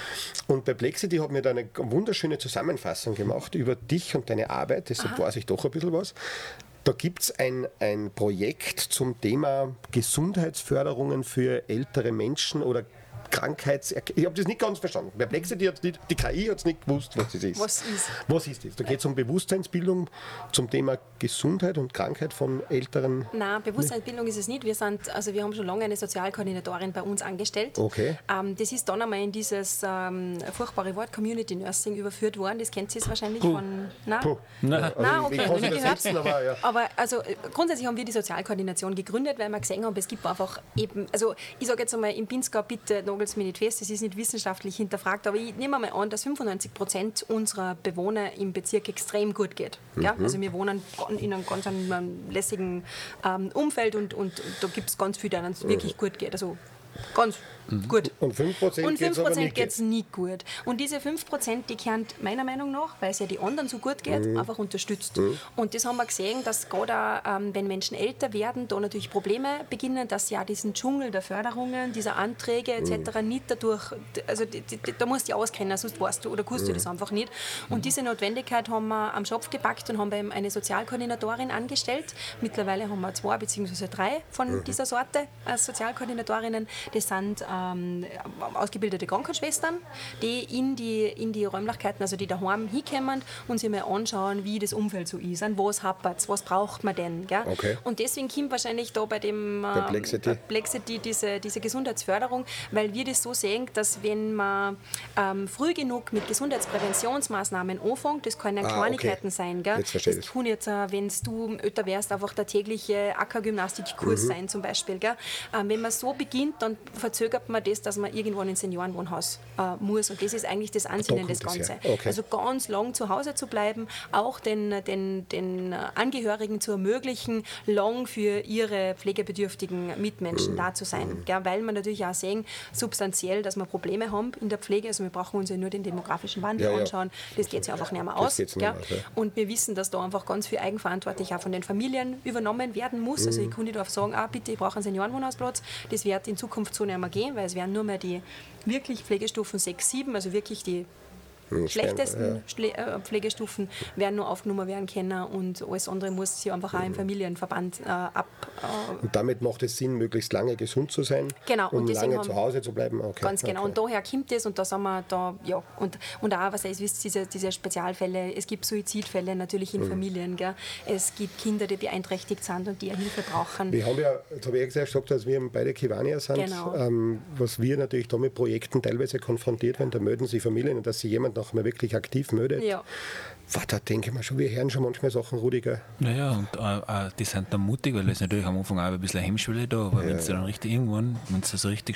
Und Perplexity hat mir da eine wunderschöne Zusammenfassung gemacht über dich und deine Arbeit, deshalb Aha. weiß ich doch ein bisschen was. Da gibt es ein, ein Projekt zum Thema Gesundheitsförderungen für ältere Menschen oder Krankheits... Ich habe das nicht ganz verstanden. Perplexity hat nicht, die K I hat es nicht gewusst, was das ist. Was ist? Was ist das? Da geht es um Bewusstseinsbildung zum Thema Gesundheit und Krankheit von älteren... Nein, Bewusstseinsbildung ist es nicht. Wir, sind, also wir haben schon lange eine Sozialkoordinatorin bei uns angestellt. Okay. Ähm, das ist dann einmal in dieses ähm, furchtbare Wort Community Nursing überführt worden. Das kennt ihr jetzt wahrscheinlich Puh. von... Nein? Puh. Nein, also Nein okay, ich noch nicht gehört. Setzen, aber, ja. aber also grundsätzlich haben wir die Sozialkoordination gegründet, weil wir gesehen haben, es gibt einfach eben... Also ich sage jetzt einmal, im Pinzgau bitte nagelt es mir nicht fest, das ist nicht wissenschaftlich hinterfragt, aber ich nehme mal an, dass fünfundneunzig Prozent unserer Bewohner im Bezirk extrem gut geht. Mhm. Ja? Also wir wohnen in einem ganz einem lässigen ähm, Umfeld und, und, und da gibt es ganz viele, denen es mhm. wirklich gut geht. Also ganz mhm. gut. Und fünf Prozent geht es nicht gut. Und diese fünf Prozent, die kehren meiner Meinung nach, weil es ja die anderen so gut geht, mhm. einfach unterstützt. Mhm. Und das haben wir gesehen, dass gerade ähm, wenn Menschen älter werden, da natürlich Probleme beginnen, dass ja diesen Dschungel der Förderungen, dieser Anträge et cetera mhm. nicht dadurch, also die, die, da musst du dich auskennen, sonst weißt du oder kannst mhm. du das einfach nicht. Und diese Notwendigkeit haben wir am Schopf gepackt und haben eben eine Sozialkoordinatorin angestellt. Mittlerweile haben wir zwei bzw. drei von mhm. dieser Sorte als Sozialkoordinatorinnen. Das sind ähm, ausgebildete Krankenschwestern, die in die, in die Räumlichkeiten, also die daheim hinkommen und sich mal anschauen, wie das Umfeld so ist, an was hapert es, was braucht man denn. Gell? Okay. Und deswegen kommt wahrscheinlich da bei dem ähm, Perplexity, Perplexity diese, diese Gesundheitsförderung, weil wir das so sehen, dass wenn man ähm, früh genug mit Gesundheitspräventionsmaßnahmen anfängt, das können ah, Kleinigkeiten okay. sein. Gell? Jetzt das tun jetzt, äh, wenn du älter wärst, einfach der tägliche Ackergymnastikkurs mhm. sein zum Beispiel. Gell? Ähm, wenn man so beginnt, dann verzögert man das, dass man irgendwann ins Seniorenwohnhaus äh, muss. Und das ist eigentlich das Ansinnen des Ganzen. Okay. Also ganz lang zu Hause zu bleiben, auch den, den, den Angehörigen zu ermöglichen, lang für ihre pflegebedürftigen Mitmenschen mhm. da zu sein. Mhm. Gell? Weil wir natürlich auch sehen, substanziell, dass wir Probleme haben in der Pflege. Also wir brauchen uns ja nur den demografischen Wandel ja, anschauen. Das geht sich einfach nicht mehr aus. Nicht mehr aus ja. Und wir wissen, dass da einfach ganz viel eigenverantwortlich auch von den Familien übernommen werden muss. Mhm. Also ich kann nicht darauf sagen, ah, bitte, ich brauche einen Seniorenwohnhausplatz. Das wird in Zukunft so nicht mehr gehen, weil es werden nur mehr die wirklich Pflegestufen sechs, sieben, also wirklich die Mhm, schlechtesten Schle- äh, Pflegestufen werden nur aufgenommen werden können und alles andere muss sich einfach auch im Familienverband äh, ab... Äh, und damit macht es Sinn, möglichst lange gesund zu sein, genau, um und lange haben, zu Hause zu bleiben. Okay. Ganz genau. Okay. Und daher kommt es und da sind wir da, ja. Und, und auch, was heißt, wisst, diese, diese Spezialfälle, es gibt Suizidfälle natürlich in mhm. Familien, gell? Es gibt Kinder, die beeinträchtigt sind und die Hilfe brauchen. Wir haben ja, jetzt habe ich ja gesagt, dass wir beide Kiwanier sind, Genau. ähm, was wir natürlich da mit Projekten teilweise konfrontiert werden, da melden sich Familien und dass sich jemand noch mal wirklich aktiv meldet. Ja. Wow, da denke ich mir schon, wir hören schon manchmal Sachen, Rudi, gell? Naja, und äh, äh, die sind dann mutig, weil es natürlich am Anfang auch ein bisschen eine Hemmschwelle da, aber ja, wenn es dann ja. richtig irgendwann, wenn es so richtig